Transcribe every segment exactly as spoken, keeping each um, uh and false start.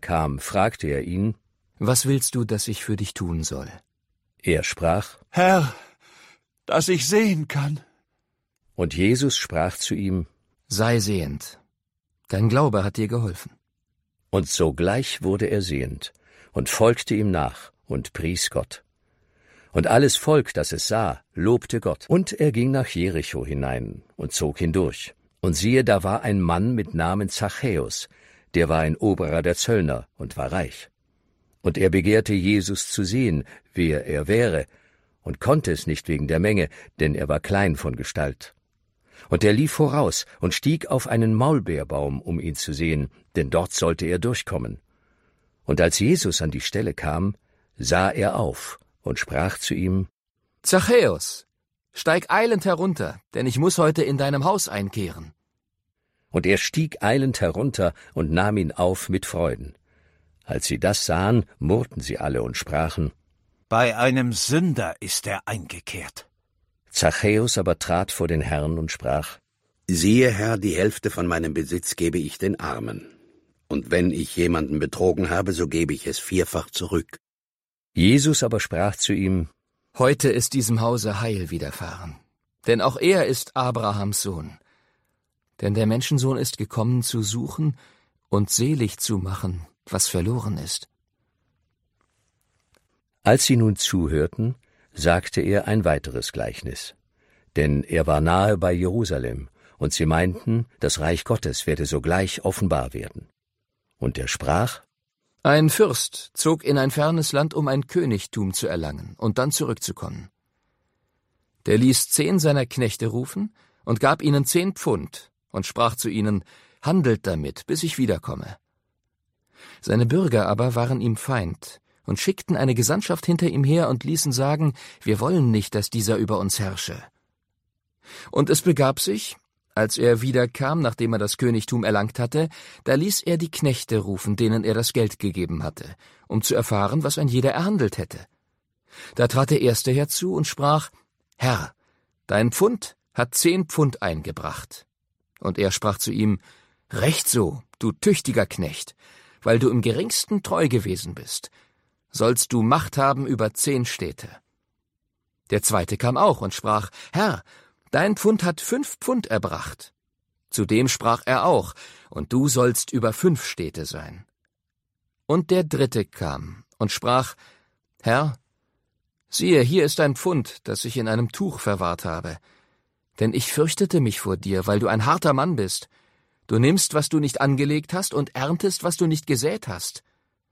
kam, fragte er ihn: Was willst du, dass ich für dich tun soll? Er sprach: Herr, dass ich sehen kann. Und Jesus sprach zu ihm: Sei sehend, dein Glaube hat dir geholfen. Und sogleich wurde er sehend und folgte ihm nach und pries Gott. Und alles Volk, das es sah, lobte Gott. Und er ging nach Jericho hinein und zog hindurch. Und siehe, da war ein Mann mit Namen Zachäus, der war ein Oberer der Zöllner und war reich. Und er begehrte Jesus zu sehen, wer er wäre, und konnte es nicht wegen der Menge, denn er war klein von Gestalt. Und er lief voraus und stieg auf einen Maulbeerbaum, um ihn zu sehen, denn dort sollte er durchkommen. Und als Jesus an die Stelle kam, sah er auf und sprach zu ihm: Zachäus, steig eilend herunter, denn ich muß heute in deinem Haus einkehren. Und er stieg eilend herunter und nahm ihn auf mit Freuden. Als sie das sahen, murrten sie alle und sprachen: Bei einem Sünder ist er eingekehrt. Zachäus aber trat vor den Herrn und sprach: Siehe, Herr, die Hälfte von meinem Besitz gebe ich den Armen. Und wenn ich jemanden betrogen habe, so gebe ich es vierfach zurück. Jesus aber sprach zu ihm: Heute ist diesem Hause Heil widerfahren, denn auch er ist Abrahams Sohn. Denn der Menschensohn ist gekommen, zu suchen und selig zu machen, was verloren ist. Als sie nun zuhörten, sagte er ein weiteres Gleichnis. Denn er war nahe bei Jerusalem, und sie meinten, das Reich Gottes werde sogleich offenbar werden. Und er sprach: Ein Fürst zog in ein fernes Land, um ein Königtum zu erlangen und dann zurückzukommen. Der ließ zehn seiner Knechte rufen und gab ihnen zehn Pfund und sprach zu ihnen: Handelt damit, bis ich wiederkomme. Seine Bürger aber waren ihm Feind und schickten eine Gesandtschaft hinter ihm her und ließen sagen: Wir wollen nicht, dass dieser über uns herrsche. Und es begab sich, als er wiederkam, nachdem er das Königtum erlangt hatte, da ließ er die Knechte rufen, denen er das Geld gegeben hatte, um zu erfahren, was ein jeder erhandelt hätte. Da trat der Erste herzu und sprach: Herr, dein Pfund hat zehn Pfund eingebracht. Und er sprach zu ihm: Recht so, du tüchtiger Knecht, weil du im geringsten treu gewesen bist, sollst du Macht haben über zehn Städte. Der Zweite kam auch und sprach: Herr, dein Pfund hat fünf Pfund erbracht. Zudem sprach er auch: Und du sollst über fünf Städte sein. Und der Dritte kam und sprach: Herr, siehe, hier ist ein Pfund, das ich in einem Tuch verwahrt habe. Denn ich fürchtete mich vor dir, weil du ein harter Mann bist. Du nimmst, was du nicht angelegt hast, und erntest, was du nicht gesät hast.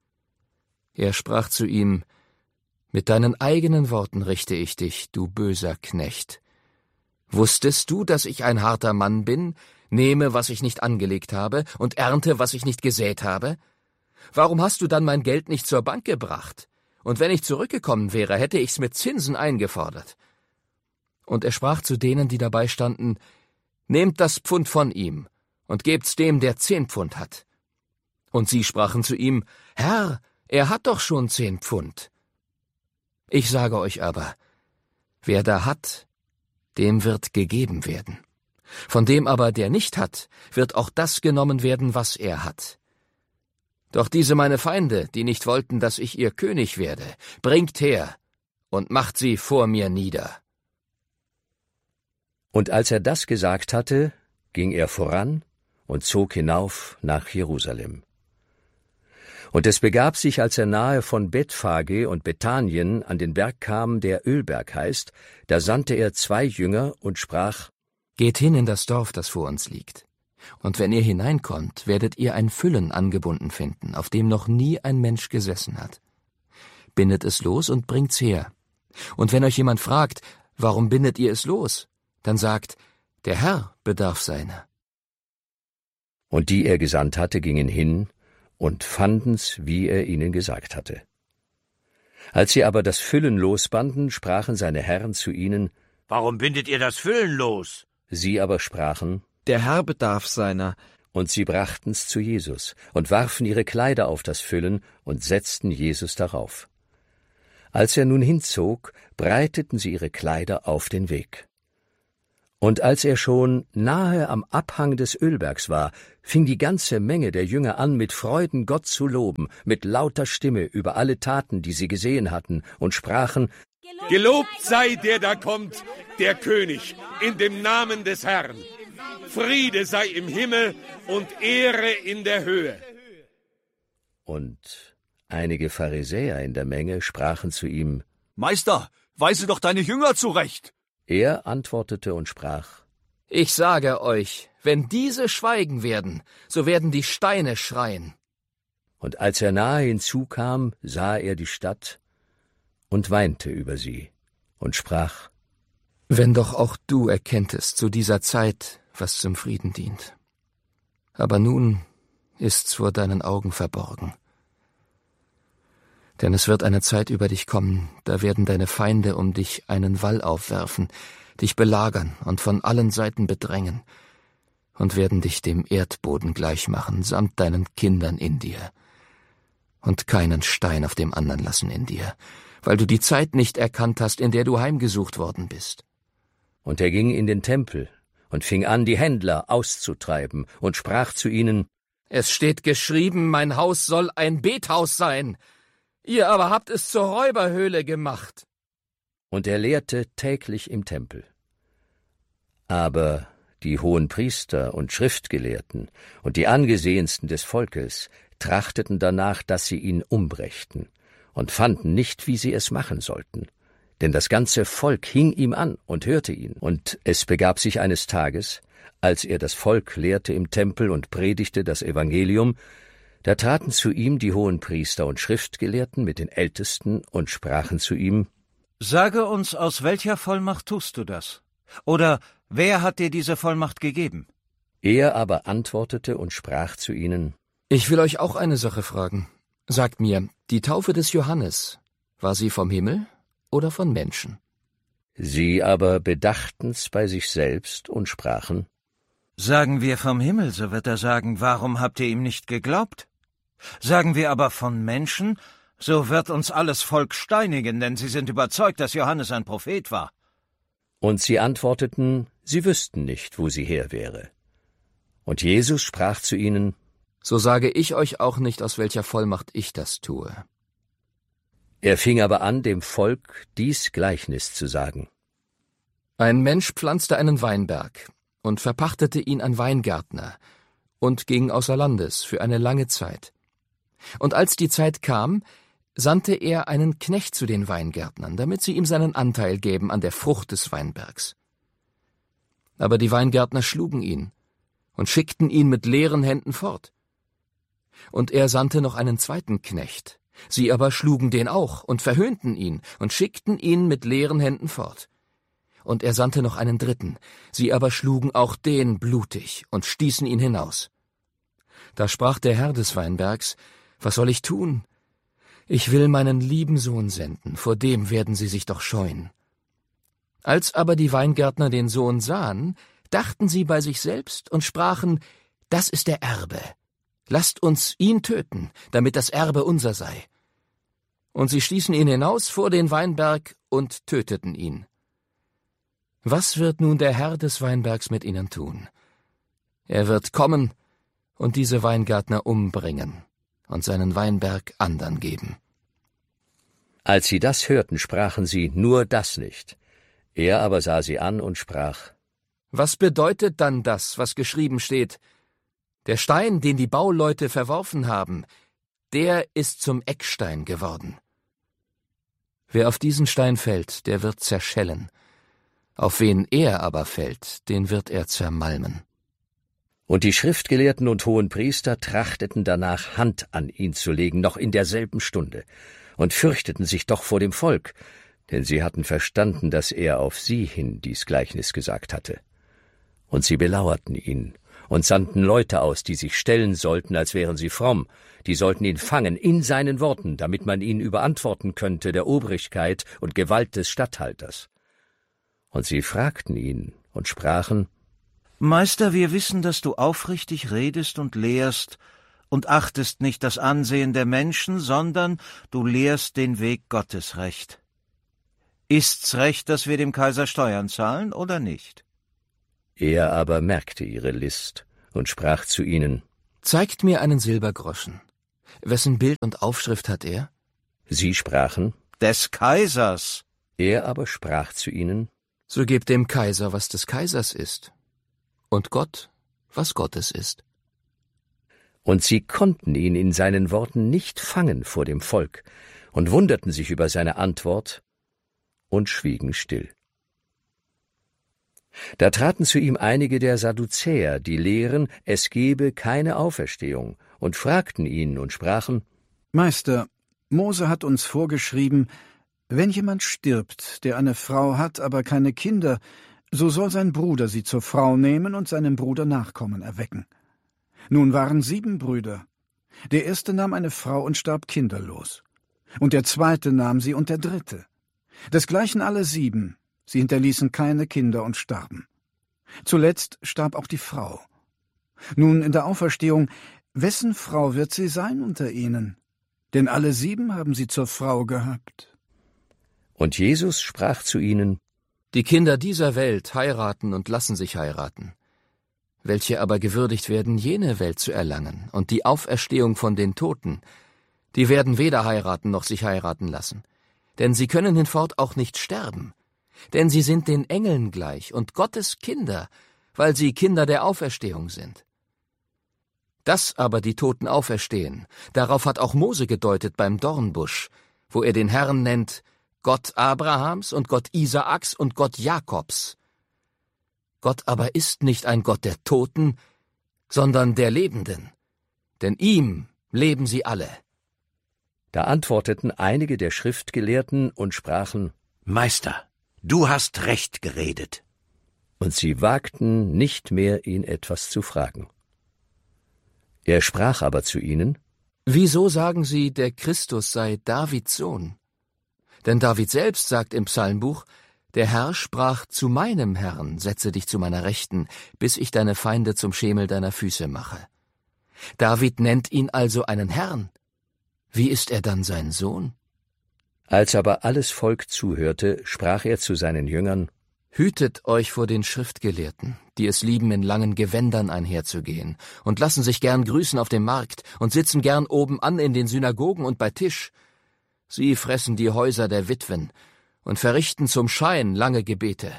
Er sprach zu ihm: Mit deinen eigenen Worten richte ich dich, du böser Knecht. Wusstest du, dass ich ein harter Mann bin, nehme, was ich nicht angelegt habe, und ernte, was ich nicht gesät habe? Warum hast du dann mein Geld nicht zur Bank gebracht? Und wenn ich zurückgekommen wäre, hätte ich's mit Zinsen eingefordert. Und er sprach zu denen, die dabei standen: Nehmt das Pfund von ihm und gebt's dem, der zehn Pfund hat. Und sie sprachen zu ihm: Herr, er hat doch schon zehn Pfund. Ich sage euch aber, wer da hat, dem wird gegeben werden. Von dem aber, der nicht hat, wird auch das genommen werden, was er hat. Doch diese meine Feinde, die nicht wollten, dass ich ihr König werde, bringt her und macht sie vor mir nieder. Und als er das gesagt hatte, ging er voran und zog hinauf nach Jerusalem. Und es begab sich, als er nahe von Bethphage und Bethanien an den Berg kam, der Ölberg heißt, da sandte er zwei Jünger und sprach: Geht hin in das Dorf, das vor uns liegt. Und wenn ihr hineinkommt, werdet ihr ein Füllen angebunden finden, auf dem noch nie ein Mensch gesessen hat. Bindet es los und bringt's her. Und wenn euch jemand fragt: Warum bindet ihr es los? Dann sagt: Der Herr bedarf seiner. Und die er gesandt hatte, gingen hin und fanden's, wie er ihnen gesagt hatte. Als sie aber das Füllen losbanden, sprachen seine Herren zu ihnen: Warum bindet ihr das Füllen los? Sie aber sprachen: Der Herr bedarf seiner. Und sie brachten's zu Jesus und warfen ihre Kleider auf das Füllen und setzten Jesus darauf. Als er nun hinzog, breiteten sie ihre Kleider auf den Weg. Und als er schon nahe am Abhang des Ölbergs war, fing die ganze Menge der Jünger an, mit Freuden Gott zu loben, mit lauter Stimme über alle Taten, die sie gesehen hatten, und sprachen: Gelobt sei der da kommt, der König, in dem Namen des Herrn. Friede sei im Himmel und Ehre in der Höhe. Und einige Pharisäer in der Menge sprachen zu ihm: Meister, weise doch deine Jünger zurecht. Er antwortete und sprach: Ich sage euch, wenn diese schweigen werden, so werden die Steine schreien. Und als er nahe hinzukam, sah er die Stadt und weinte über sie und sprach: Wenn doch auch du erkenntest zu dieser Zeit, was zum Frieden dient. Aber nun ist's vor deinen Augen verborgen. Denn es wird eine Zeit über dich kommen, da werden deine Feinde um dich einen Wall aufwerfen, dich belagern und von allen Seiten bedrängen und werden dich dem Erdboden gleichmachen, samt deinen Kindern in dir, und keinen Stein auf dem anderen lassen in dir, weil du die Zeit nicht erkannt hast, in der du heimgesucht worden bist. Und er ging in den Tempel und fing an, die Händler auszutreiben, und sprach zu ihnen: Es steht geschrieben, mein Haus soll ein Bethaus sein. Ihr aber habt es zur Räuberhöhle gemacht. Und er lehrte täglich im Tempel. Aber die Hohenpriester und Schriftgelehrten und die Angesehensten des Volkes trachteten danach, dass sie ihn umbrächten, und fanden nicht, wie sie es machen sollten. Denn das ganze Volk hing ihm an und hörte ihn. Und es begab sich eines Tages, als er das Volk lehrte im Tempel und predigte das Evangelium, da traten zu ihm die Hohenpriester und Schriftgelehrten mit den Ältesten und sprachen zu ihm: Sage uns, aus welcher Vollmacht tust du das? Oder wer hat dir diese Vollmacht gegeben? Er aber antwortete und sprach zu ihnen: Ich will euch auch eine Sache fragen. Sagt mir, die Taufe des Johannes, war sie vom Himmel oder von Menschen? Sie aber bedachten's bei sich selbst und sprachen: Sagen wir vom Himmel, so wird er sagen, warum habt ihr ihm nicht geglaubt? Sagen wir aber von Menschen, so wird uns alles Volk steinigen, denn sie sind überzeugt, dass Johannes ein Prophet war. Und sie antworteten, sie wüssten nicht, wo sie her wäre. Und Jesus sprach zu ihnen: So sage ich euch auch nicht, aus welcher Vollmacht ich das tue. Er fing aber an, dem Volk dies Gleichnis zu sagen: Ein Mensch pflanzte einen Weinberg und verpachtete ihn an Weingärtner und ging außer Landes für eine lange Zeit. Und als die Zeit kam, sandte er einen Knecht zu den Weingärtnern, damit sie ihm seinen Anteil gäben an der Frucht des Weinbergs. Aber die Weingärtner schlugen ihn und schickten ihn mit leeren Händen fort. Und er sandte noch einen zweiten Knecht, sie aber schlugen den auch und verhöhnten ihn und schickten ihn mit leeren Händen fort. Und er sandte noch einen dritten, sie aber schlugen auch den blutig und stießen ihn hinaus. Da sprach der Herr des Weinbergs: Was soll ich tun? Ich will meinen lieben Sohn senden, vor dem werden sie sich doch scheuen. Als aber die Weingärtner den Sohn sahen, dachten sie bei sich selbst und sprachen: Das ist der Erbe. Lasst uns ihn töten, damit das Erbe unser sei. Und sie stießen ihn hinaus vor den Weinberg und töteten ihn. Was wird nun der Herr des Weinbergs mit ihnen tun? Er wird kommen und diese Weingärtner umbringen und seinen Weinberg andern geben. Als sie das hörten, sprachen sie: Nur das nicht. Er aber sah sie an und sprach: Was bedeutet dann das, was geschrieben steht? Der Stein, den die Bauleute verworfen haben, der ist zum Eckstein geworden. Wer auf diesen Stein fällt, der wird zerschellen. Auf wen er aber fällt, den wird er zermalmen. Und die Schriftgelehrten und Hohenpriester trachteten danach, Hand an ihn zu legen, noch in derselben Stunde, und fürchteten sich doch vor dem Volk, denn sie hatten verstanden, dass er auf sie hin dies Gleichnis gesagt hatte. Und sie belauerten ihn und sandten Leute aus, die sich stellen sollten, als wären sie fromm, die sollten ihn fangen in seinen Worten, damit man ihn überantworten könnte der Obrigkeit und Gewalt des Statthalters. Und sie fragten ihn und sprachen: Meister, wir wissen, dass du aufrichtig redest und lehrst und achtest nicht das Ansehen der Menschen, sondern du lehrst den Weg Gottes recht. Ist's recht, dass wir dem Kaiser Steuern zahlen oder nicht? Er aber merkte ihre List und sprach zu ihnen: »Zeigt mir einen Silbergroschen. Wessen Bild und Aufschrift hat er?« Sie sprachen: »Des Kaisers.« Er aber sprach zu ihnen: »So gebt dem Kaiser, was des Kaisers ist, und Gott, was Gottes ist.« Und sie konnten ihn in seinen Worten nicht fangen vor dem Volk und wunderten sich über seine Antwort und schwiegen still. Da traten zu ihm einige der Sadduzäer, die lehren, es gebe keine Auferstehung, und fragten ihn und sprachen: »Meister, Mose hat uns vorgeschrieben, wenn jemand stirbt, der eine Frau hat, aber keine Kinder, so soll sein Bruder sie zur Frau nehmen und seinem Bruder Nachkommen erwecken. Nun waren sieben Brüder. Der erste nahm eine Frau und starb kinderlos. Und der zweite nahm sie und der dritte. Desgleichen alle sieben. Sie hinterließen keine Kinder und starben. Zuletzt starb auch die Frau. Nun in der Auferstehung, wessen Frau wird sie sein unter ihnen? Denn alle sieben haben sie zur Frau gehabt.« Und Jesus sprach zu ihnen: »Die Kinder dieser Welt heiraten und lassen sich heiraten. Welche aber gewürdigt werden, jene Welt zu erlangen, und die Auferstehung von den Toten, die werden weder heiraten noch sich heiraten lassen. Denn sie können hinfort auch nicht sterben. Denn sie sind den Engeln gleich und Gottes Kinder, weil sie Kinder der Auferstehung sind. Dass aber die Toten auferstehen, darauf hat auch Mose gedeutet beim Dornbusch, wo er den Herrn nennt Gott Abrahams und Gott Isaaks und Gott Jakobs. Gott aber ist nicht ein Gott der Toten, sondern der Lebenden, denn ihm leben sie alle.« Da antworteten einige der Schriftgelehrten und sprachen: »Meister, du hast recht geredet.« Und sie wagten nicht mehr, ihn etwas zu fragen. Er sprach aber zu ihnen: »Wieso sagen Sie, der Christus sei Davids Sohn? Denn David selbst sagt im Psalmbuch, der Herr sprach zu meinem Herrn, setze dich zu meiner Rechten, bis ich deine Feinde zum Schemel deiner Füße mache. David nennt ihn also einen Herrn. Wie ist er dann sein Sohn?« Als aber alles Volk zuhörte, sprach er zu seinen Jüngern: »Hütet euch vor den Schriftgelehrten, die es lieben, in langen Gewändern einherzugehen, und lassen sich gern grüßen auf dem Markt und sitzen gern oben an in den Synagogen und bei Tisch. Sie fressen die Häuser der Witwen und verrichten zum Schein lange Gebete.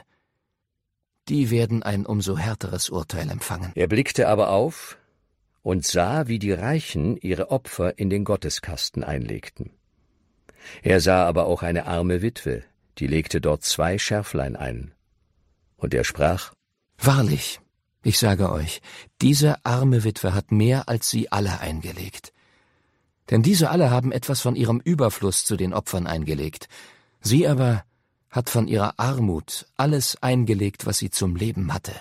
Die werden ein umso härteres Urteil empfangen.« Er blickte aber auf und sah, wie die Reichen ihre Opfer in den Gotteskasten einlegten. Er sah aber auch eine arme Witwe, die legte dort zwei Scherflein ein. Und er sprach: »Wahrlich, ich sage euch, diese arme Witwe hat mehr als sie alle eingelegt. Denn diese alle haben etwas von ihrem Überfluss zu den Opfern eingelegt. Sie aber hat von ihrer Armut alles eingelegt, was sie zum Leben hatte.«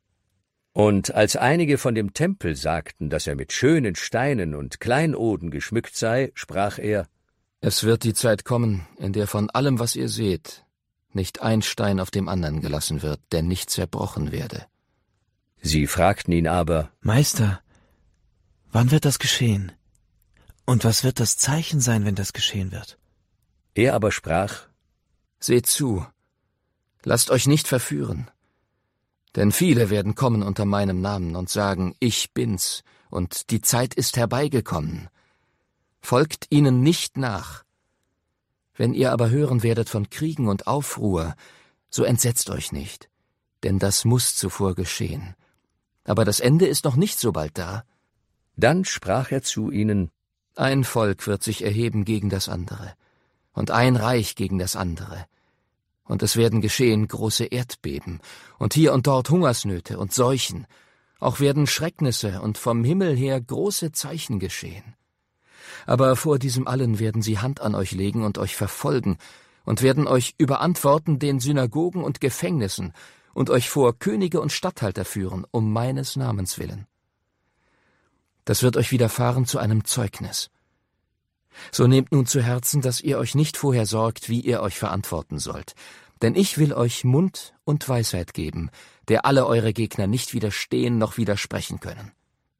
Und als einige von dem Tempel sagten, dass er mit schönen Steinen und Kleinoden geschmückt sei, sprach er: »Es wird die Zeit kommen, in der von allem, was ihr seht, nicht ein Stein auf dem anderen gelassen wird, der nicht zerbrochen werde.« Sie fragten ihn aber: »Meister, wann wird das geschehen? Und was wird das Zeichen sein, wenn das geschehen wird?« Er aber sprach: »Seht zu, lasst euch nicht verführen. Denn viele werden kommen unter meinem Namen und sagen, ich bin's, und die Zeit ist herbeigekommen. Folgt ihnen nicht nach. Wenn ihr aber hören werdet von Kriegen und Aufruhr, so entsetzt euch nicht, denn das muss zuvor geschehen. Aber das Ende ist noch nicht so bald da.« Dann sprach er zu ihnen: »Ein Volk wird sich erheben gegen das andere, und ein Reich gegen das andere. Und es werden geschehen große Erdbeben, und hier und dort Hungersnöte und Seuchen. Auch werden Schrecknisse und vom Himmel her große Zeichen geschehen. Aber vor diesem allen werden sie Hand an euch legen und euch verfolgen und werden euch überantworten den Synagogen und Gefängnissen und euch vor Könige und Statthalter führen, um meines Namens willen. Das wird euch widerfahren zu einem Zeugnis. So nehmt nun zu Herzen, dass ihr euch nicht vorher sorgt, wie ihr euch verantworten sollt. Denn ich will euch Mund und Weisheit geben, der alle eure Gegner nicht widerstehen noch widersprechen können.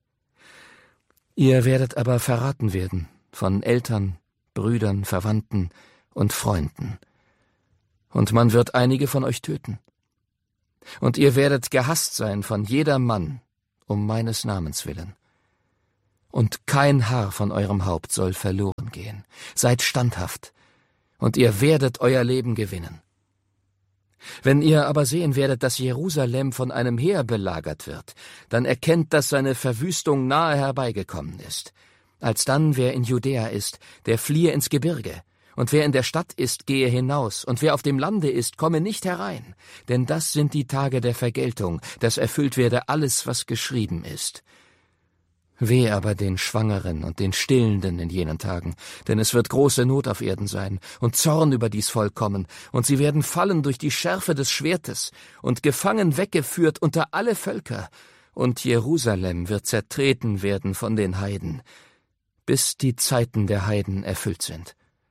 Ihr werdet aber verraten werden von Eltern, Brüdern, Verwandten und Freunden. Und man wird einige von euch töten. Und ihr werdet gehasst sein von jeder Mann, um meines Namens willen. Und kein Haar von eurem Haupt soll verloren gehen. Seid standhaft, und ihr werdet euer Leben gewinnen. Wenn ihr aber sehen werdet, dass Jerusalem von einem Heer belagert wird, dann erkennt, dass seine Verwüstung nahe herbeigekommen ist. Alsdann, wer in Judäa ist, der fliehe ins Gebirge, und wer in der Stadt ist, gehe hinaus, und wer auf dem Lande ist, komme nicht herein, denn das sind die Tage der Vergeltung, dass erfüllt werde alles, was geschrieben ist. Weh aber den Schwangeren und den Stillenden in jenen Tagen, denn es wird große Not auf Erden sein und Zorn über dies Volk kommen, und sie werden fallen durch die Schärfe des Schwertes und gefangen weggeführt unter alle Völker, und Jerusalem wird zertreten werden von den Heiden, bis die Zeiten der Heiden erfüllt sind.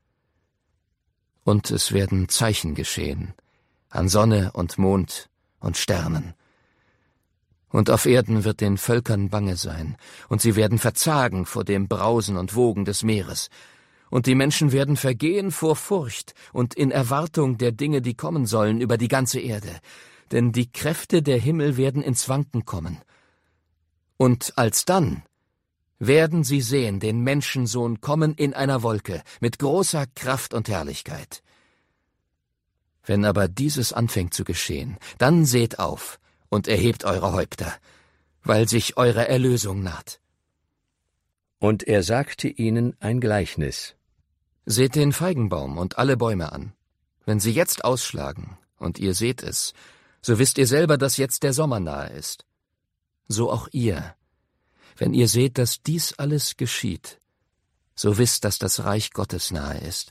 Und es werden Zeichen geschehen, an Sonne und Mond und Sternen. Und auf Erden wird den Völkern bange sein, und sie werden verzagen vor dem Brausen und Wogen des Meeres. Und die Menschen werden vergehen vor Furcht und in Erwartung der Dinge, die kommen sollen über die ganze Erde. Denn die Kräfte der Himmel werden ins Wanken kommen. Und alsdann werden sie sehen den Menschensohn kommen in einer Wolke mit großer Kraft und Herrlichkeit. Wenn aber dieses anfängt zu geschehen, dann seht auf und erhebt eure Häupter, weil sich eure Erlösung naht. Und er sagte ihnen ein Gleichnis. Seht den Feigenbaum und alle Bäume an. Wenn sie jetzt ausschlagen, und ihr seht es, so wisst ihr selber, dass jetzt der Sommer nahe ist. So auch ihr. Wenn ihr seht, dass dies alles geschieht, so wisst, dass das Reich Gottes nahe ist.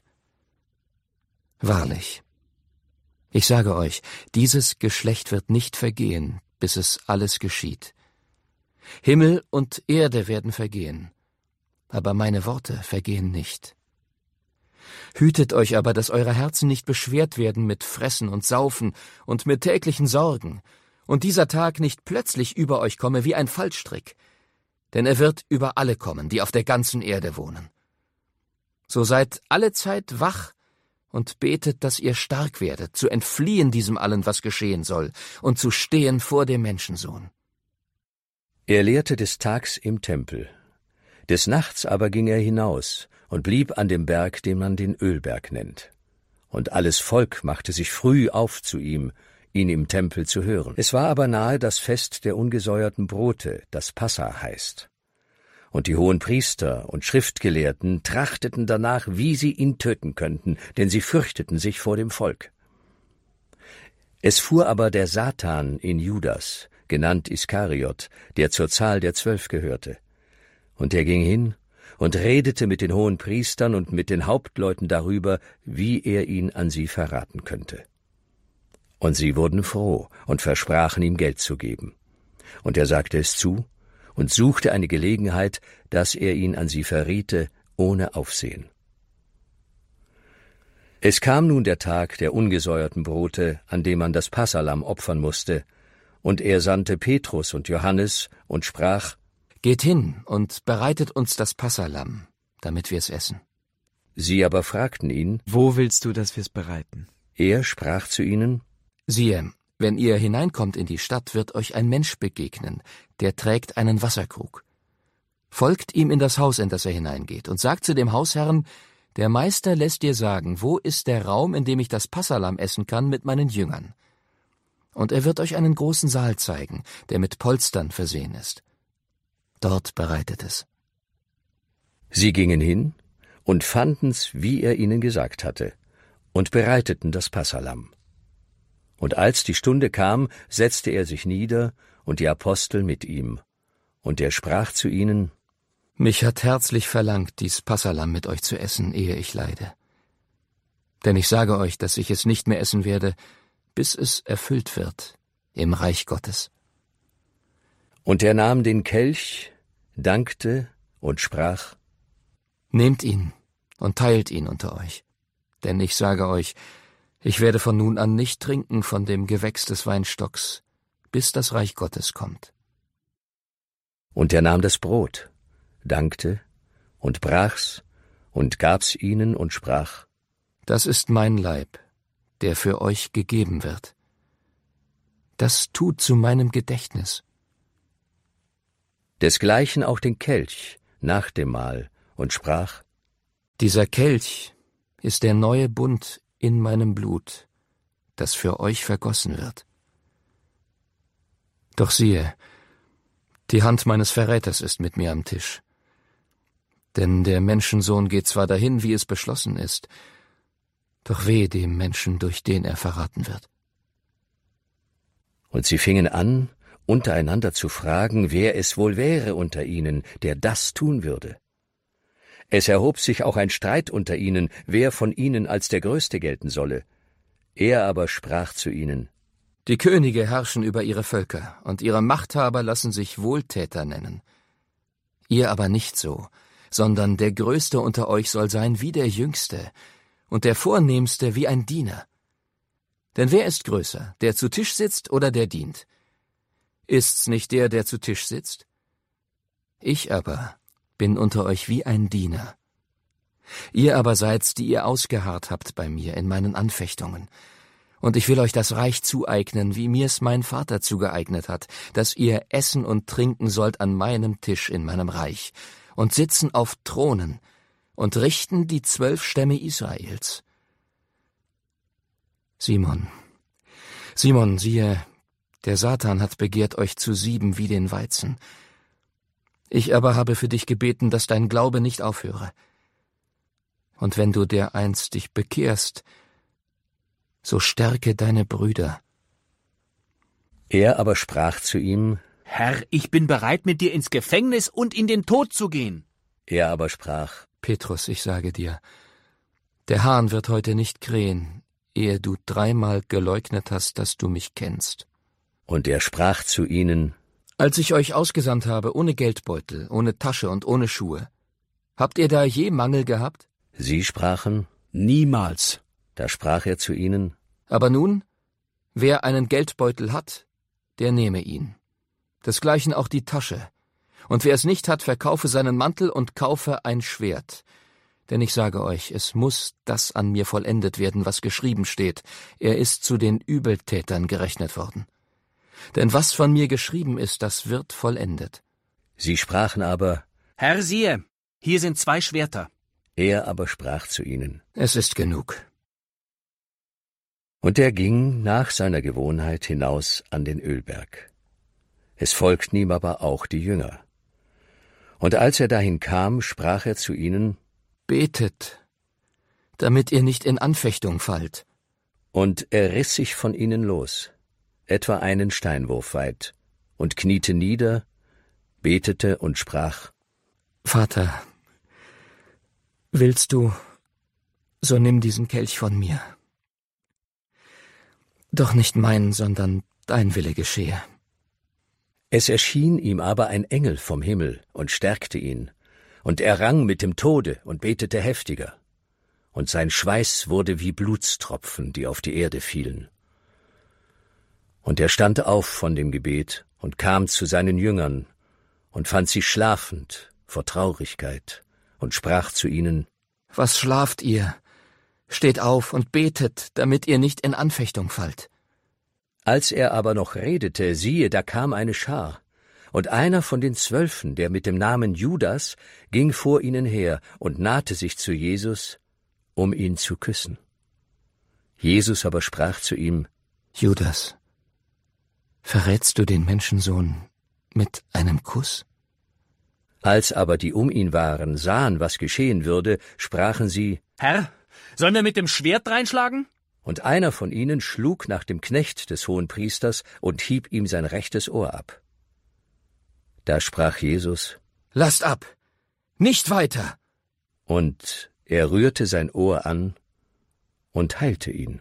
Wahrlich, ich sage euch, dieses Geschlecht wird nicht vergehen, bis es alles geschieht. Himmel und Erde werden vergehen, aber meine Worte vergehen nicht. Hütet euch aber, dass eure Herzen nicht beschwert werden mit Fressen und Saufen und mit täglichen Sorgen, und dieser Tag nicht plötzlich über euch komme wie ein Fallstrick, denn er wird über alle kommen, die auf der ganzen Erde wohnen. So seid allezeit wach und betet, dass ihr stark werdet, zu entfliehen diesem allen, was geschehen soll, und zu stehen vor dem Menschensohn. Er lehrte des Tags im Tempel. Des Nachts aber ging er hinaus und blieb an dem Berg, den man den Ölberg nennt. Und alles Volk machte sich früh auf zu ihm, ihn im Tempel zu hören. Es war aber nahe das Fest der ungesäuerten Brote, das Passa heißt. Und die Hohenpriester und Schriftgelehrten trachteten danach, wie sie ihn töten könnten, denn sie fürchteten sich vor dem Volk. Es fuhr aber der Satan in Judas, genannt Iskariot, der zur Zahl der Zwölf gehörte. Und er ging hin und redete mit den Hohenpriestern und mit den Hauptleuten darüber, wie er ihn an sie verraten könnte. Und sie wurden froh und versprachen ihm Geld zu geben. Und er sagte es zu und suchte eine Gelegenheit, dass er ihn an sie verriete, ohne Aufsehen. Es kam nun der Tag der ungesäuerten Brote, an dem man das Passalamm opfern musste, und er sandte Petrus und Johannes und sprach: Geht hin und bereitet uns das Passalamm, damit wir es essen. Sie aber fragten ihn: Wo willst du, dass wir es bereiten? Er sprach zu ihnen: Siehe, wenn ihr hineinkommt in die Stadt, wird euch ein Mensch begegnen, der trägt einen Wasserkrug. Folgt ihm in das Haus, in das er hineingeht, und sagt zu dem Hausherrn: Der Meister lässt dir sagen, wo ist der Raum, in dem ich das Passalamm essen kann mit meinen Jüngern? Und er wird euch einen großen Saal zeigen, der mit Polstern versehen ist. Dort bereitet es. Sie gingen hin und fanden's, wie er ihnen gesagt hatte, und bereiteten das Passalamm. Und als die Stunde kam, setzte er sich nieder und die Apostel mit ihm. Und er sprach zu ihnen: Mich hat herzlich verlangt, dies Passalamm mit euch zu essen, ehe ich leide. Denn ich sage euch, dass ich es nicht mehr essen werde, bis es erfüllt wird im Reich Gottes. Und er nahm den Kelch, dankte und sprach: Nehmt ihn und teilt ihn unter euch. Denn ich sage euch, ich werde von nun an nicht trinken von dem Gewächs des Weinstocks, bis das Reich Gottes kommt. Und er nahm das Brot, dankte und brach's und gab's ihnen und sprach: Das ist mein Leib, der für euch gegeben wird. Das tut zu meinem Gedächtnis. Desgleichen auch den Kelch nach dem Mahl und sprach: Dieser Kelch ist der neue Bund in meinem Blut, das für euch vergossen wird. Doch siehe, die Hand meines Verräters ist mit mir am Tisch. Denn der Menschensohn geht zwar dahin, wie es beschlossen ist, doch wehe dem Menschen, durch den er verraten wird. Und sie fingen an, untereinander zu fragen, wer es wohl wäre unter ihnen, der das tun würde. Es erhob sich auch ein Streit unter ihnen, wer von ihnen als der Größte gelten solle. Er aber sprach zu ihnen: Die Könige herrschen über ihre Völker, und ihre Machthaber lassen sich Wohltäter nennen. Ihr aber nicht so, sondern der Größte unter euch soll sein wie der Jüngste, und der Vornehmste wie ein Diener. Denn wer ist größer, der zu Tisch sitzt oder der dient? Ist's nicht der, der zu Tisch sitzt? Ich aber bin unter euch wie ein Diener. Ihr aber seid's, die ihr ausgeharrt habt bei mir in meinen Anfechtungen. Und ich will euch das Reich zueignen, wie mir's mein Vater zugeeignet hat, dass ihr essen und trinken sollt an meinem Tisch in meinem Reich und sitzen auf Thronen und richten die zwölf Stämme Israels. Simon, Simon, siehe, der Satan hat begehrt, euch zu sieben wie den Weizen. Ich aber habe für dich gebeten, dass dein Glaube nicht aufhöre. Und wenn du dereinst dich bekehrst, so stärke deine Brüder. Er aber sprach zu ihm: Herr, ich bin bereit, mit dir ins Gefängnis und in den Tod zu gehen. Er aber sprach: Petrus, ich sage dir, der Hahn wird heute nicht krähen, ehe du dreimal geleugnet hast, dass du mich kennst. Und er sprach zu ihnen: Als ich euch ausgesandt habe, ohne Geldbeutel, ohne Tasche und ohne Schuhe, habt ihr da je Mangel gehabt? Sie sprachen: Niemals. Da sprach er zu ihnen: Aber nun, wer einen Geldbeutel hat, der nehme ihn. Desgleichen auch die Tasche. Und wer es nicht hat, verkaufe seinen Mantel und kaufe ein Schwert. Denn ich sage euch, es muss das an mir vollendet werden, was geschrieben steht. Er ist zu den Übeltätern gerechnet worden. Denn was von mir geschrieben ist, das wird vollendet. Sie sprachen aber: Herr, siehe, hier sind zwei Schwerter. Er aber sprach zu ihnen: Es ist genug. Und er ging nach seiner Gewohnheit hinaus an den Ölberg. Es folgten ihm aber auch die Jünger. Und als er dahin kam, sprach er zu ihnen: Betet, damit ihr nicht in Anfechtung fallt. Und er riss sich von ihnen los, etwa einen Steinwurf weit, und kniete nieder, betete und sprach: Vater, willst du, so nimm diesen Kelch von mir. Doch nicht mein, sondern dein Wille geschehe. Es erschien ihm aber ein Engel vom Himmel und stärkte ihn, und er rang mit dem Tode und betete heftiger. Und sein Schweiß wurde wie Blutstropfen, die auf die Erde fielen. Und er stand auf von dem Gebet und kam zu seinen Jüngern und fand sie schlafend vor Traurigkeit und sprach zu ihnen: Was schlaft ihr? Steht auf und betet, damit ihr nicht in Anfechtung fallt. Als er aber noch redete, siehe, da kam eine Schar, und einer von den Zwölfen, der mit dem Namen Judas, ging vor ihnen her und nahte sich zu Jesus, um ihn zu küssen. Jesus aber sprach zu ihm: Judas, verrätst du den Menschensohn mit einem Kuss? Als aber die um ihn waren, sahen, was geschehen würde, sprachen sie: Herr, sollen wir mit dem Schwert reinschlagen? Und einer von ihnen schlug nach dem Knecht des Hohenpriesters und hieb ihm sein rechtes Ohr ab. Da sprach Jesus: Lasst ab, nicht weiter. Und er rührte sein Ohr an und heilte ihn.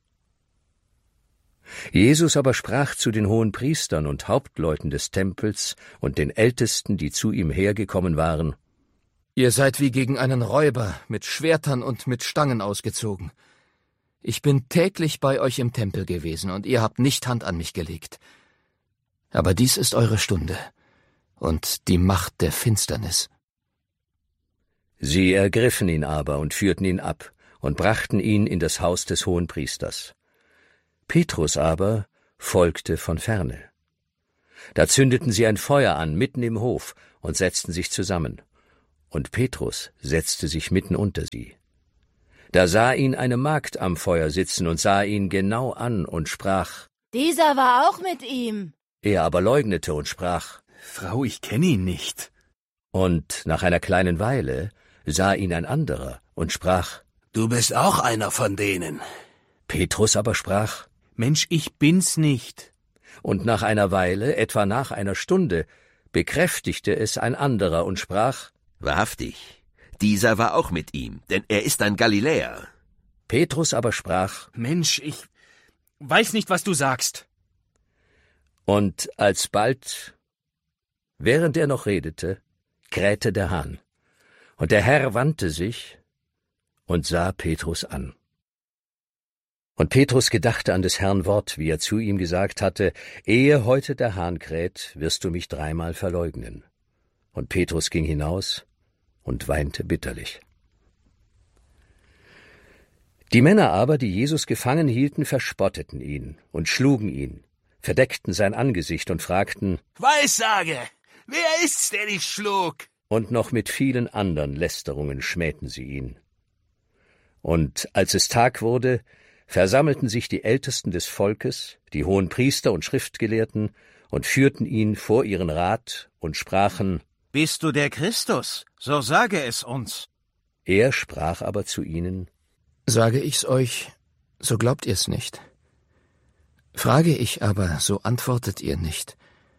Jesus aber sprach zu den Hohenpriestern und Hauptleuten des Tempels und den Ältesten, die zu ihm hergekommen waren: Ihr seid wie gegen einen Räuber mit Schwertern und mit Stangen ausgezogen. Ich bin täglich bei euch im Tempel gewesen, und ihr habt nicht Hand an mich gelegt. Aber dies ist eure Stunde und die Macht der Finsternis. Sie ergriffen ihn aber und führten ihn ab und brachten ihn in das Haus des Hohenpriesters. Petrus aber folgte von ferne. Da zündeten sie ein Feuer an, mitten im Hof, und setzten sich zusammen. Und Petrus setzte sich mitten unter sie. Da sah ihn eine Magd am Feuer sitzen und sah ihn genau an und sprach: Dieser war auch mit ihm. Er aber leugnete und sprach: Frau, ich kenne ihn nicht. Und nach einer kleinen Weile sah ihn ein anderer und sprach: Du bist auch einer von denen. Petrus aber sprach: Mensch, ich bin's nicht. Und nach einer Weile, etwa nach einer Stunde, bekräftigte es ein anderer und sprach: Wahrhaftig, dieser war auch mit ihm, denn er ist ein Galiläer. Petrus aber sprach: Mensch, ich weiß nicht, was du sagst. Und alsbald, während er noch redete, krähte der Hahn. Und der Herr wandte sich und sah Petrus an. Und Petrus gedachte an des Herrn Wort, wie er zu ihm gesagt hatte: Ehe heute der Hahn kräht, wirst du mich dreimal verleugnen. Und Petrus ging hinaus und weinte bitterlich. Die Männer aber, die Jesus gefangen hielten, verspotteten ihn und schlugen ihn, verdeckten sein Angesicht und fragten: Weissage, wer ist's, der dich schlug? Und noch mit vielen anderen Lästerungen schmähten sie ihn. Und als es Tag wurde, versammelten sich die Ältesten des Volkes, die Hohenpriester und Schriftgelehrten, und führten ihn vor ihren Rat und sprachen: Bist du der Christus? So sage es uns. Er sprach aber zu ihnen: Sage ich's euch, so glaubt ihr's nicht. Frage ich aber, so antwortet ihr nicht.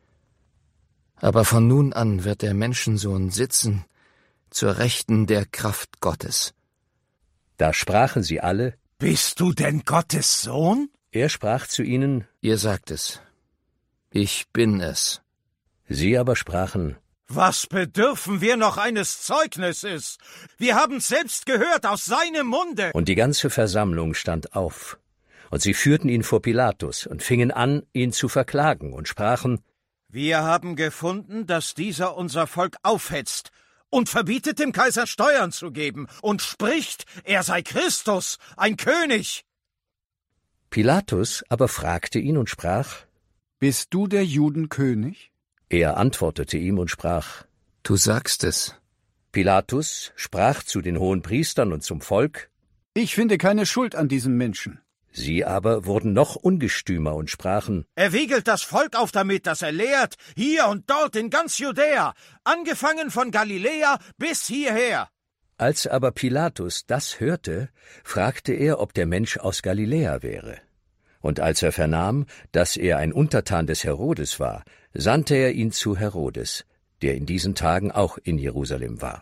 Aber von nun an wird der Menschensohn sitzen zur Rechten der Kraft Gottes. Da sprachen sie alle: Bist du denn Gottes Sohn? Er sprach zu ihnen: Ihr sagt es. Ich bin es. Sie aber sprachen: Was bedürfen wir noch eines Zeugnisses? Wir haben's selbst gehört aus seinem Munde. Und die ganze Versammlung stand auf. Und sie führten ihn vor Pilatus und fingen an, ihn zu verklagen und sprachen: Wir haben gefunden, dass dieser unser Volk aufhetzt und verbietet dem Kaiser Steuern zu geben und spricht, er sei Christus, ein König. Pilatus aber fragte ihn und sprach: Bist du der Judenkönig? Er antwortete ihm und sprach: Du sagst es. Pilatus sprach zu den Hohenpriestern und zum Volk: Ich finde keine Schuld an diesem Menschen. Sie aber wurden noch ungestümer und sprachen: Er wiegelt das Volk auf damit, dass er lehrt, hier und dort in ganz Judäa, angefangen von Galiläa bis hierher. Als aber Pilatus das hörte, fragte er, ob der Mensch aus Galiläa wäre. Und als er vernahm, dass er ein Untertan des Herodes war, sandte er ihn zu Herodes, der in diesen Tagen auch in Jerusalem war.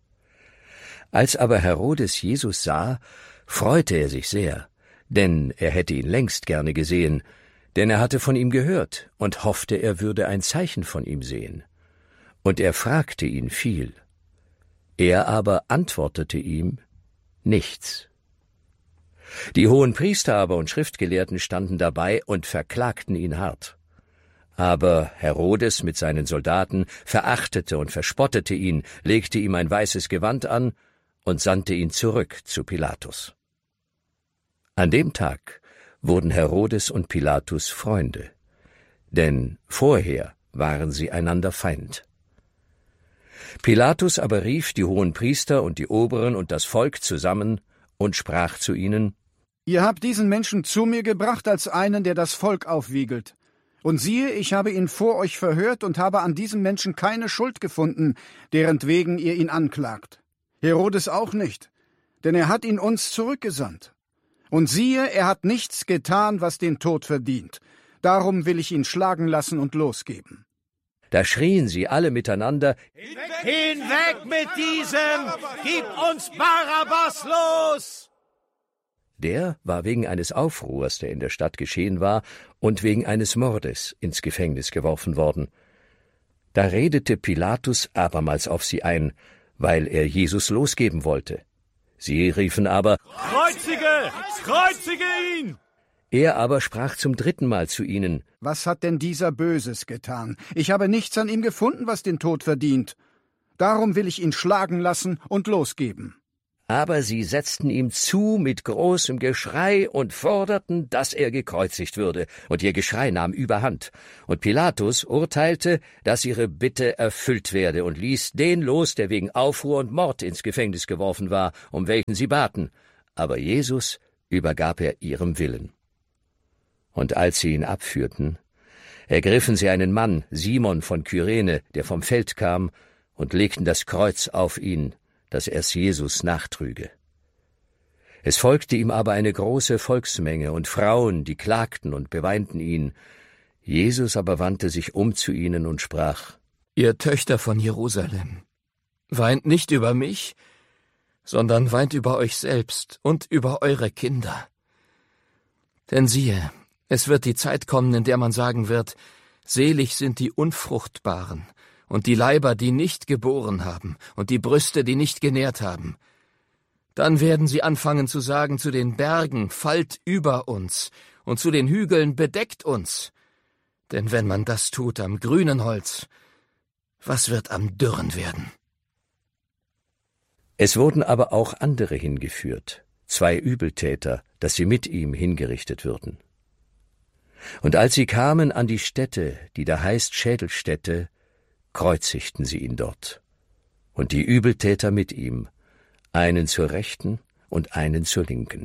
Als aber Herodes Jesus sah, freute er sich sehr, denn er hätte ihn längst gerne gesehen, denn er hatte von ihm gehört und hoffte, er würde ein Zeichen von ihm sehen. Und er fragte ihn viel. Er aber antwortete ihm nichts. Die Hohenpriester aber und Schriftgelehrten standen dabei und verklagten ihn hart. Aber Herodes mit seinen Soldaten verachtete und verspottete ihn, legte ihm ein weißes Gewand an und sandte ihn zurück zu Pilatus. An dem Tag wurden Herodes und Pilatus Freunde, denn vorher waren sie einander Feind. Pilatus aber rief die Hohenpriester und die Oberen und das Volk zusammen und sprach zu ihnen: Ihr habt diesen Menschen zu mir gebracht als einen, der das Volk aufwiegelt. Und siehe, ich habe ihn vor euch verhört und habe an diesem Menschen keine Schuld gefunden, derentwegen ihr ihn anklagt. Herodes auch nicht, denn er hat ihn uns zurückgesandt. Und siehe, er hat nichts getan, was den Tod verdient. Darum will ich ihn schlagen lassen und losgeben. Da schrien sie alle miteinander: Hinweg mit diesem! Gib uns Barabbas los! Der war wegen eines Aufruhrs, der in der Stadt geschehen war, und wegen eines Mordes ins Gefängnis geworfen worden. Da redete Pilatus abermals auf sie ein, weil er Jesus losgeben wollte. Sie riefen aber: Kreuzige! Kreuzige ihn! Er aber sprach zum dritten Mal zu ihnen: Was hat denn dieser Böses getan? Ich habe nichts an ihm gefunden, was den Tod verdient. Darum will ich ihn schlagen lassen und losgeben. Aber sie setzten ihm zu mit großem Geschrei und forderten, dass er gekreuzigt würde, und ihr Geschrei nahm überhand. Und Pilatus urteilte, dass ihre Bitte erfüllt werde, und ließ den los, der wegen Aufruhr und Mord ins Gefängnis geworfen war, um welchen sie baten. Aber Jesus übergab er ihrem Willen. Und als sie ihn abführten, ergriffen sie einen Mann, Simon von Kyrene, der vom Feld kam, und legten das Kreuz auf ihn, dass er es Jesus nachtrüge. Es folgte ihm aber eine große Volksmenge und Frauen, die klagten und beweinten ihn. Jesus aber wandte sich um zu ihnen und sprach: Ihr Töchter von Jerusalem, weint nicht über mich, sondern weint über euch selbst und über eure Kinder. Denn siehe, es wird die Zeit kommen, in der man sagen wird, selig sind die Unfruchtbaren und die Leiber, die nicht geboren haben, und die Brüste, die nicht genährt haben. Dann werden sie anfangen zu sagen zu den Bergen, fallt über uns, und zu den Hügeln, bedeckt uns. Denn wenn man das tut am grünen Holz, was wird am dürren werden? Es wurden aber auch andere hingeführt, zwei Übeltäter, dass sie mit ihm hingerichtet würden. Und als sie kamen an die Stätte, die da heißt Schädelstätte, kreuzigten sie ihn dort, und die Übeltäter mit ihm, einen zur Rechten und einen zur Linken.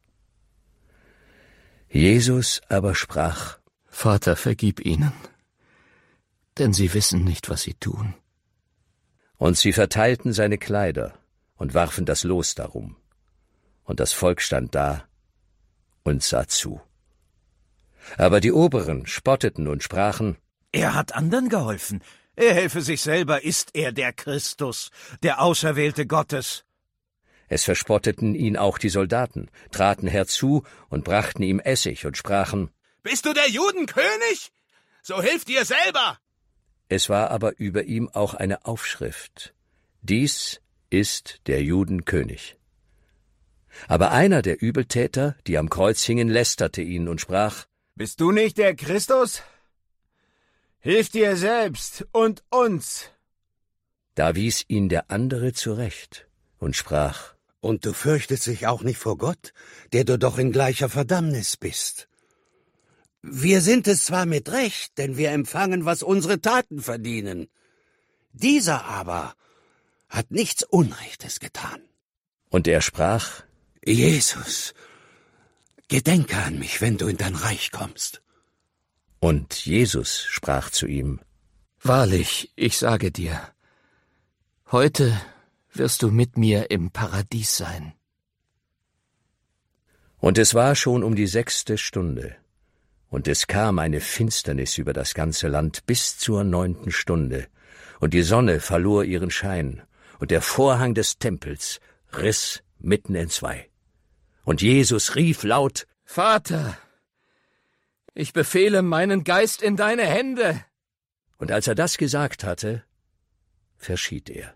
Jesus aber sprach: Vater, vergib ihnen, denn sie wissen nicht, was sie tun. Und sie verteilten seine Kleider und warfen das Los darum. Und das Volk stand da und sah zu. Aber die Oberen spotteten und sprachen: Er hat anderen geholfen. Er helfe sich selber, ist er der Christus, der Auserwählte Gottes. Es verspotteten ihn auch die Soldaten, traten herzu und brachten ihm Essig und sprachen: Bist du der Judenkönig? So hilf dir selber! Es war aber über ihm auch eine Aufschrift: Dies ist der Judenkönig. Aber einer der Übeltäter, die am Kreuz hingen, lästerte ihn und sprach: Bist du nicht der Christus? Hilf dir selbst und uns. Da wies ihn der andere zurecht und sprach: Und du fürchtest dich auch nicht vor Gott, der du doch in gleicher Verdammnis bist. Wir sind es zwar mit Recht, denn wir empfangen, was unsere Taten verdienen. Dieser aber hat nichts Unrechtes getan. Und er sprach: Jesus, gedenke an mich, wenn du in dein Reich kommst. Und Jesus sprach zu ihm: Wahrlich, ich sage dir, heute wirst du mit mir im Paradies sein. Und es war schon um die sechste Stunde, und es kam eine Finsternis über das ganze Land bis zur neunten Stunde, und die Sonne verlor ihren Schein, und der Vorhang des Tempels riss mitten entzwei. Und Jesus rief laut: Vater, ich befehle meinen Geist in deine Hände. Und als er das gesagt hatte, verschied er.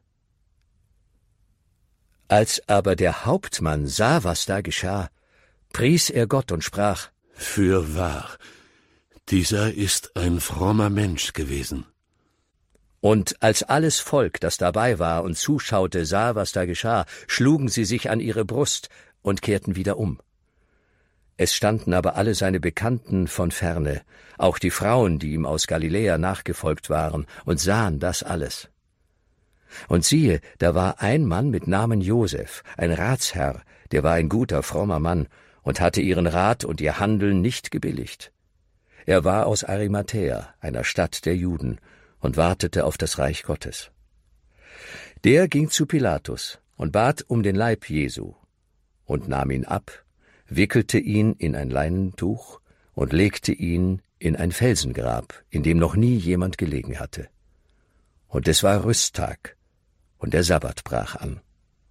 Als aber der Hauptmann sah, was da geschah, pries er Gott und sprach: Fürwahr, dieser ist ein frommer Mensch gewesen. Und als alles Volk, das dabei war und zuschaute, sah, was da geschah, schlugen sie sich an ihre Brust und kehrten wieder um. Es standen aber alle seine Bekannten von ferne, auch die Frauen, die ihm aus Galiläa nachgefolgt waren, und sahen das alles. Und siehe, da war ein Mann mit Namen Josef, ein Ratsherr, der war ein guter, frommer Mann und hatte ihren Rat und ihr Handeln nicht gebilligt. Er war aus Arimathäa, einer Stadt der Juden, und wartete auf das Reich Gottes. Der ging zu Pilatus und bat um den Leib Jesu und nahm ihn ab, wickelte ihn in ein Leinentuch und legte ihn in ein Felsengrab, in dem noch nie jemand gelegen hatte. Und es war Rüsttag, und der Sabbat brach an.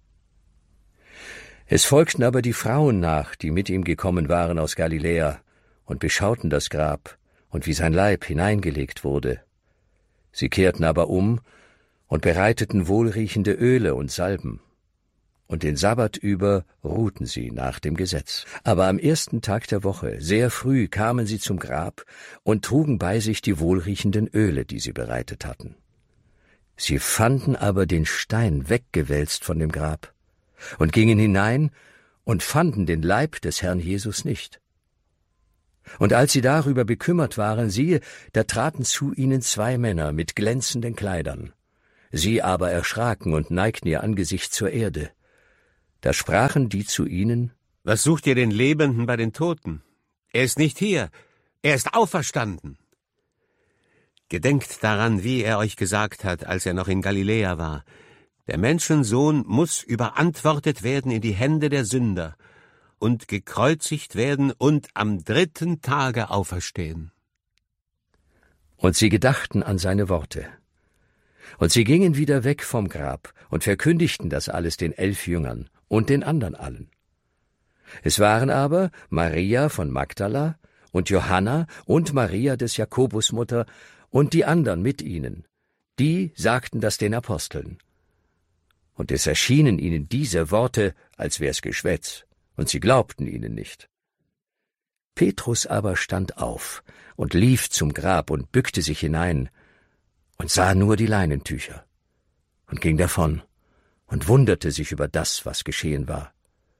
Es folgten aber die Frauen nach, die mit ihm gekommen waren aus Galiläa, und beschauten das Grab und wie sein Leib hineingelegt wurde. Sie kehrten aber um und bereiteten wohlriechende Öle und Salben. Und den Sabbat über ruhten sie nach dem Gesetz. Aber am ersten Tag der Woche, sehr früh, kamen sie zum Grab und trugen bei sich die wohlriechenden Öle, die sie bereitet hatten. Sie fanden aber den Stein weggewälzt von dem Grab. und gingen hinein und fanden den Leib des Herrn Jesus nicht. Und als sie darüber bekümmert waren, siehe, da traten zu ihnen zwei Männer mit glänzenden Kleidern. Sie aber erschraken und neigten ihr Angesicht zur Erde. Da sprachen die zu ihnen: Was sucht ihr den Lebenden bei den Toten? Er ist nicht hier, er ist auferstanden. Gedenkt daran, wie er euch gesagt hat, als er noch in Galiläa war. Der Menschensohn muss überantwortet werden in die Hände der Sünder und gekreuzigt werden und am dritten Tage auferstehen. Und sie gedachten an seine Worte. Und sie gingen wieder weg vom Grab und verkündigten das alles den elf Jüngern und den anderen allen. Es waren aber Maria von Magdala und Johanna und Maria des Jakobus Mutter und die anderen mit ihnen. Die sagten das den Aposteln. Und es erschienen ihnen diese Worte, als wär's Geschwätz, und sie glaubten ihnen nicht. Petrus aber stand auf und lief zum Grab und bückte sich hinein und sah nur die Leinentücher und ging davon und wunderte sich über das, was geschehen war.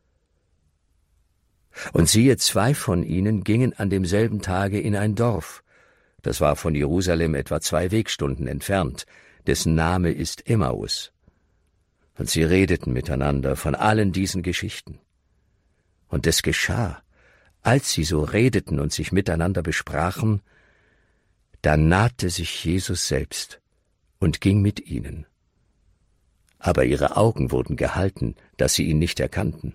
Und siehe, zwei von ihnen gingen an demselben Tage in ein Dorf, das war von Jerusalem etwa zwei Wegstunden entfernt, dessen Name ist Emmaus. Und sie redeten miteinander von allen diesen Geschichten. Und es geschah, als sie so redeten und sich miteinander besprachen, da nahte sich Jesus selbst und ging mit ihnen. Aber ihre Augen wurden gehalten, dass sie ihn nicht erkannten.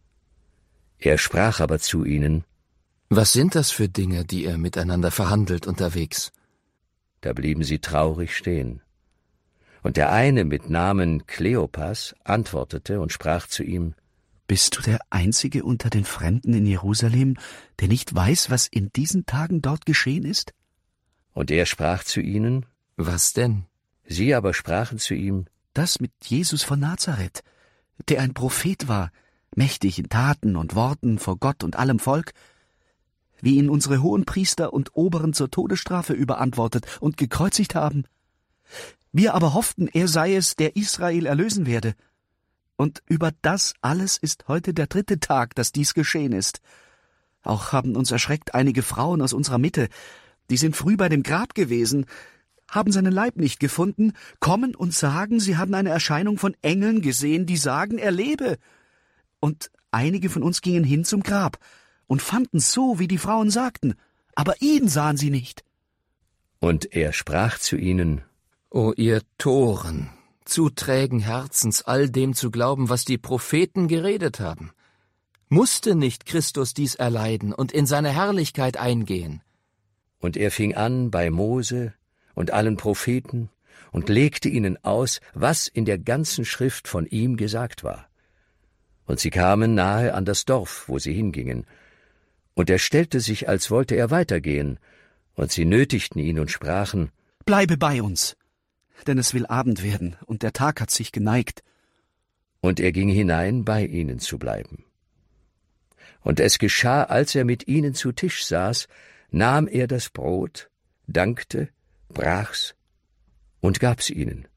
Er sprach aber zu ihnen: Was sind das für Dinge, die ihr miteinander verhandelt unterwegs? Da blieben sie traurig stehen. Und der eine mit Namen Kleopas antwortete und sprach zu ihm: Bist du der Einzige unter den Fremden in Jerusalem, der nicht weiß, was in diesen Tagen dort geschehen ist? Und er sprach zu ihnen: Was denn? Sie aber sprachen zu ihm: Das mit Jesus von Nazareth, der ein Prophet war, mächtig in Taten und Worten vor Gott und allem Volk, wie ihn unsere Hohenpriester und Oberen zur Todesstrafe überantwortet und gekreuzigt haben. Wir aber hofften, er sei es, der Israel erlösen werde. Und über das alles ist heute der dritte Tag, dass dies geschehen ist. Auch haben uns erschreckt einige Frauen aus unserer Mitte, die sind früh bei dem Grab gewesen, haben seinen Leib nicht gefunden, kommen und sagen, sie haben eine Erscheinung von Engeln gesehen, die sagen, er lebe. Und einige von uns gingen hin zum Grab und fanden so, wie die Frauen sagten, aber ihn sahen sie nicht. Und er sprach zu ihnen: O ihr Toren, zu trägen Herzens, all dem zu glauben, was die Propheten geredet haben. Musste nicht Christus dies erleiden und in seine Herrlichkeit eingehen? Und er fing an bei Mose und allen Propheten und legte ihnen aus, was in der ganzen Schrift von ihm gesagt war. Und sie kamen nahe an das Dorf, wo sie hingingen. Und er stellte sich, als wollte er weitergehen, und sie nötigten ihn und sprachen: Bleibe bei uns, denn es will Abend werden, und der Tag hat sich geneigt. Und er ging hinein, bei ihnen zu bleiben. Und es geschah, als er mit ihnen zu Tisch saß, nahm er das Brot, dankte, brach's und gab's ihnen.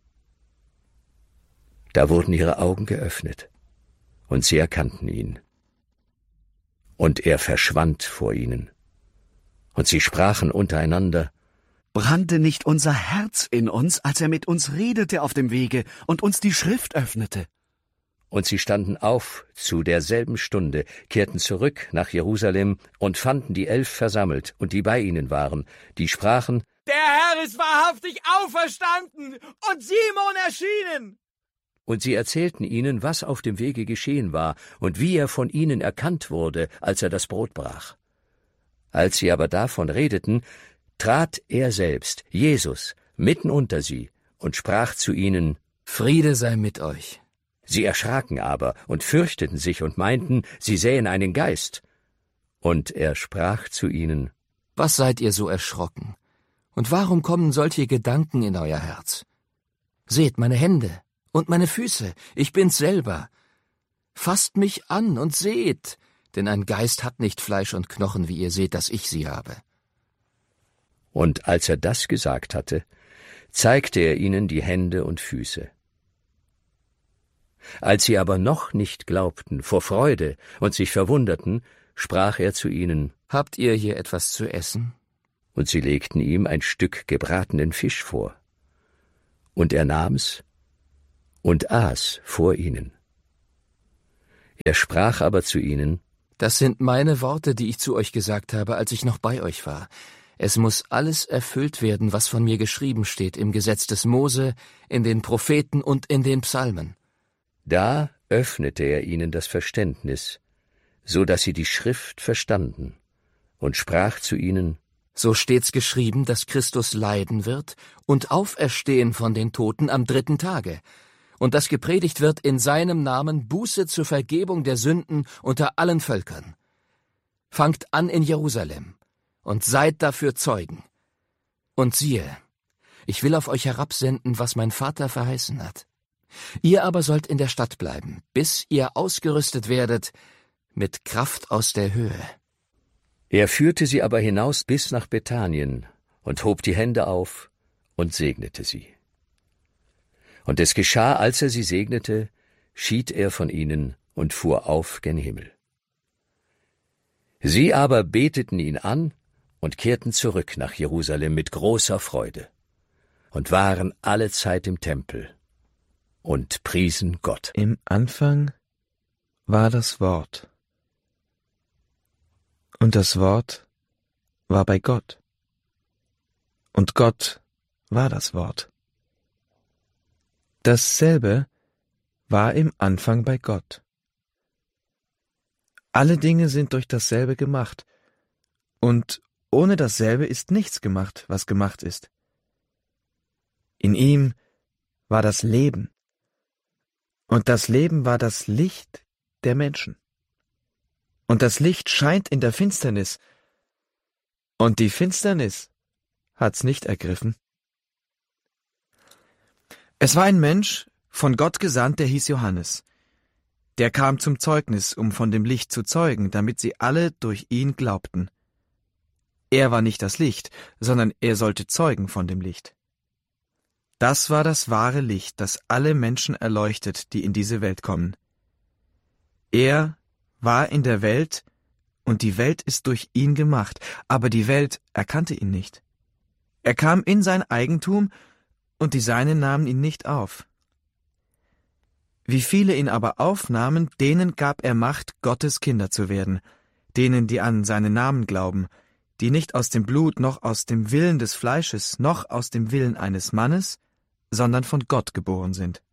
Da wurden ihre Augen geöffnet, und sie erkannten ihn. Und er verschwand vor ihnen. Und sie sprachen untereinander: Brannte nicht unser Herz in uns, als er mit uns redete auf dem Wege und uns die Schrift öffnete? Und sie standen auf zu derselben Stunde, kehrten zurück nach Jerusalem und fanden die Elf versammelt und die bei ihnen waren, die sprachen: Der Herr ist wahrhaftig auferstanden und Simon erschienen. Und sie erzählten ihnen, was auf dem Wege geschehen war und wie er von ihnen erkannt wurde, als er das Brot brach. Als sie aber davon redeten, trat er selbst, Jesus, mitten unter sie und sprach zu ihnen: Friede sei mit euch. Sie erschraken aber und fürchteten sich und meinten, sie sähen einen Geist. Und er sprach zu ihnen: Was seid ihr so erschrocken? Und warum kommen solche Gedanken in euer Herz? Seht meine Hände und meine Füße, ich bin's selber. Fasst mich an und seht, denn ein Geist hat nicht Fleisch und Knochen, wie ihr seht, dass ich sie habe. Und als er das gesagt hatte, zeigte er ihnen die Hände und Füße. Als sie aber noch nicht glaubten vor Freude und sich verwunderten, sprach er zu ihnen: Habt ihr hier etwas zu essen? Und sie legten ihm ein Stück gebratenen Fisch vor. Und er nahm's und aß vor ihnen. Er sprach aber zu ihnen: Das sind meine Worte, die ich zu euch gesagt habe, als ich noch bei euch war. Es muss alles erfüllt werden, was von mir geschrieben steht im Gesetz des Mose, in den Propheten und in den Psalmen. Da öffnete er ihnen das Verständnis, so dass sie die Schrift verstanden, und sprach zu ihnen: So steht's geschrieben, dass Christus leiden wird und auferstehen von den Toten am dritten Tage, und dass gepredigt wird in seinem Namen Buße zur Vergebung der Sünden unter allen Völkern. Fangt an in Jerusalem und seid dafür Zeugen. Und siehe, ich will auf euch herabsenden, was mein Vater verheißen hat. Ihr aber sollt in der Stadt bleiben, bis ihr ausgerüstet werdet mit Kraft aus der Höhe. Er führte sie aber hinaus bis nach Bethanien und hob die Hände auf und segnete sie. Und es geschah, als er sie segnete, schied er von ihnen und fuhr auf gen Himmel. Sie aber beteten ihn an und kehrten zurück nach Jerusalem mit großer Freude und waren allezeit im Tempel und priesen Gott. Im Anfang war das Wort, und das Wort war bei Gott, und Gott war das Wort. Dasselbe war im Anfang bei Gott. Alle Dinge sind durch dasselbe gemacht, und ohne dasselbe ist nichts gemacht, was gemacht ist. In ihm war das Leben, und das Leben war das Licht der Menschen. Und das Licht scheint in der Finsternis, und die Finsternis hat's nicht ergriffen. Es war ein Mensch, von Gott gesandt, der hieß Johannes. Der kam zum Zeugnis, um von dem Licht zu zeugen, damit sie alle durch ihn glaubten. Er war nicht das Licht, sondern er sollte zeugen von dem Licht. Das war das wahre Licht, das alle Menschen erleuchtet, die in diese Welt kommen. Er war in der Welt, und die Welt ist durch ihn gemacht, aber die Welt erkannte ihn nicht. Er kam in sein Eigentum, und die Seinen nahmen ihn nicht auf. Wie viele ihn aber aufnahmen, denen gab er Macht, Gottes Kinder zu werden, denen, die an seinen Namen glauben, die nicht aus dem Blut, noch aus dem Willen des Fleisches, noch aus dem Willen eines Mannes, sondern von Gott geboren sind.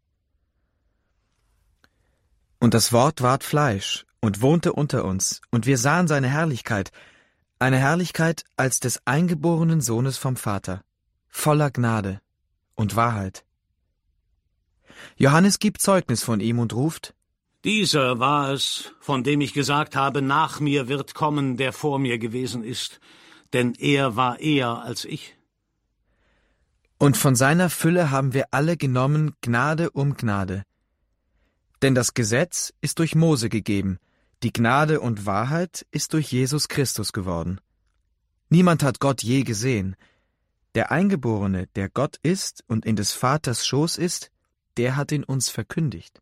Und das Wort ward Fleisch und wohnte unter uns, und wir sahen seine Herrlichkeit, eine Herrlichkeit als des eingeborenen Sohnes vom Vater, voller Gnade und Wahrheit. Johannes gibt Zeugnis von ihm und ruft: Dieser war es, von dem ich gesagt habe, nach mir wird kommen, der vor mir gewesen ist, denn er war eher als ich. Und von seiner Fülle haben wir alle genommen, Gnade um Gnade. Denn das Gesetz ist durch Mose gegeben, die Gnade und Wahrheit ist durch Jesus Christus geworden. Niemand hat Gott je gesehen. Der Eingeborene, der Gott ist und in des Vaters Schoß ist, der hat ihn uns verkündigt.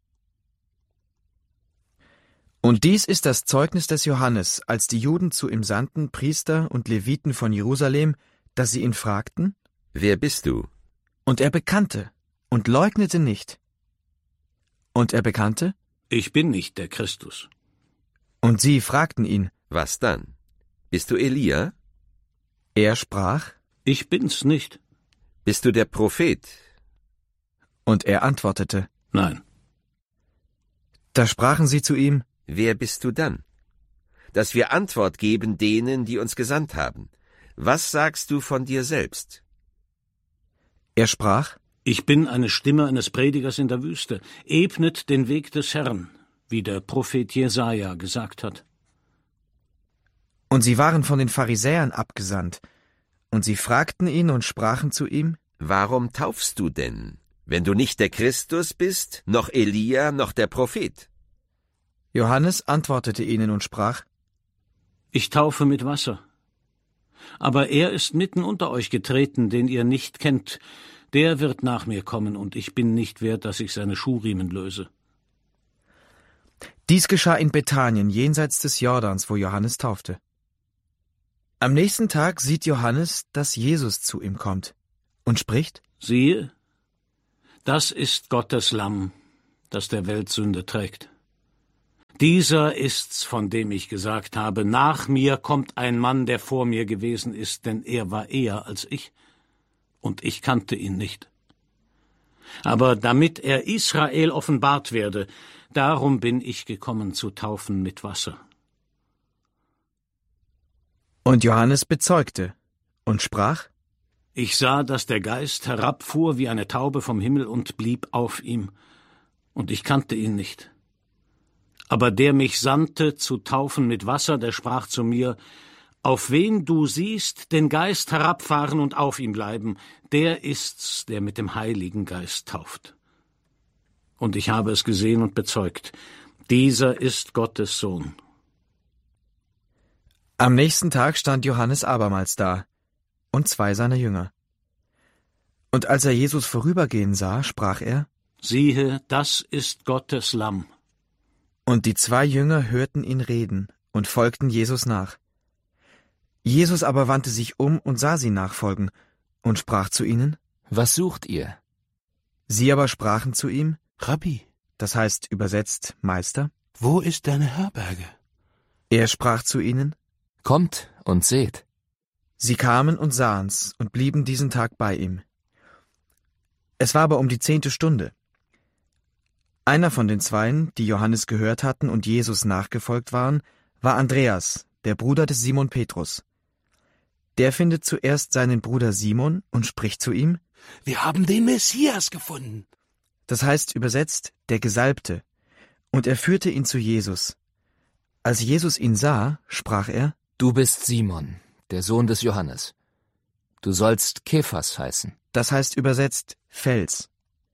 Und dies ist das Zeugnis des Johannes, als die Juden zu ihm sandten, Priester und Leviten von Jerusalem, dass sie ihn fragten: Wer bist du? Und er bekannte und leugnete nicht. Und er bekannte: Ich bin nicht der Christus. Und sie fragten ihn: Was dann? Bist du Elia? Er sprach: Ich bin's nicht. Bist du der Prophet? Und er antwortete: Nein. Da sprachen sie zu ihm: Wer bist du dann? Dass wir Antwort geben denen, die uns gesandt haben. Was sagst du von dir selbst? Er sprach: Ich bin eine Stimme eines Predigers in der Wüste. Ebnet den Weg des Herrn, wie der Prophet Jesaja gesagt hat. Und sie waren von den Pharisäern abgesandt. Und sie fragten ihn und sprachen zu ihm: Warum taufst du denn, wenn du nicht der Christus bist, noch Elia, noch der Prophet? Johannes antwortete ihnen und sprach: Ich taufe mit Wasser. Aber er ist mitten unter euch getreten, den ihr nicht kennt. Der wird nach mir kommen, und ich bin nicht wert, dass ich seine Schuhriemen löse. Dies geschah in Bethanien, jenseits des Jordans, wo Johannes taufte. Am nächsten Tag sieht Johannes, dass Jesus zu ihm kommt und spricht: Siehe, das ist Gottes Lamm, das der Welt Sünde trägt. Dieser ist's, von dem ich gesagt habe, nach mir kommt ein Mann, der vor mir gewesen ist, denn er war eher als ich, und ich kannte ihn nicht. Aber damit er Israel offenbart werde, darum bin ich gekommen zu taufen mit Wasser. Und Johannes bezeugte und sprach: Ich sah, dass der Geist herabfuhr wie eine Taube vom Himmel und blieb auf ihm, und ich kannte ihn nicht. Aber der mich sandte, zu taufen mit Wasser, der sprach zu mir: Auf wen du siehst den Geist herabfahren und auf ihm bleiben, der ist's, der mit dem Heiligen Geist tauft. Und ich habe es gesehen und bezeugt: Dieser ist Gottes Sohn. Am nächsten Tag stand Johannes abermals da und zwei seiner Jünger. Und als er Jesus vorübergehen sah, sprach er: Siehe, das ist Gottes Lamm. Und die zwei Jünger hörten ihn reden und folgten Jesus nach. Jesus aber wandte sich um und sah sie nachfolgen und sprach zu ihnen: Was sucht ihr? Sie aber sprachen zu ihm: Rabbi, das heißt übersetzt Meister. Wo ist deine Herberge? Er sprach zu ihnen: Kommt und seht. Sie kamen und sahen's und blieben diesen Tag bei ihm. Es war aber um die zehnte Stunde. Einer von den Zweien, die Johannes gehört hatten und Jesus nachgefolgt waren, war Andreas, der Bruder des Simon Petrus. Der findet zuerst seinen Bruder Simon und spricht zu ihm: Wir haben den Messias gefunden. Das heißt übersetzt der Gesalbte. Und er führte ihn zu Jesus. Als Jesus ihn sah, sprach er: Du bist Simon, der Sohn des Johannes. Du sollst Kephas heißen. Das heißt übersetzt Fels.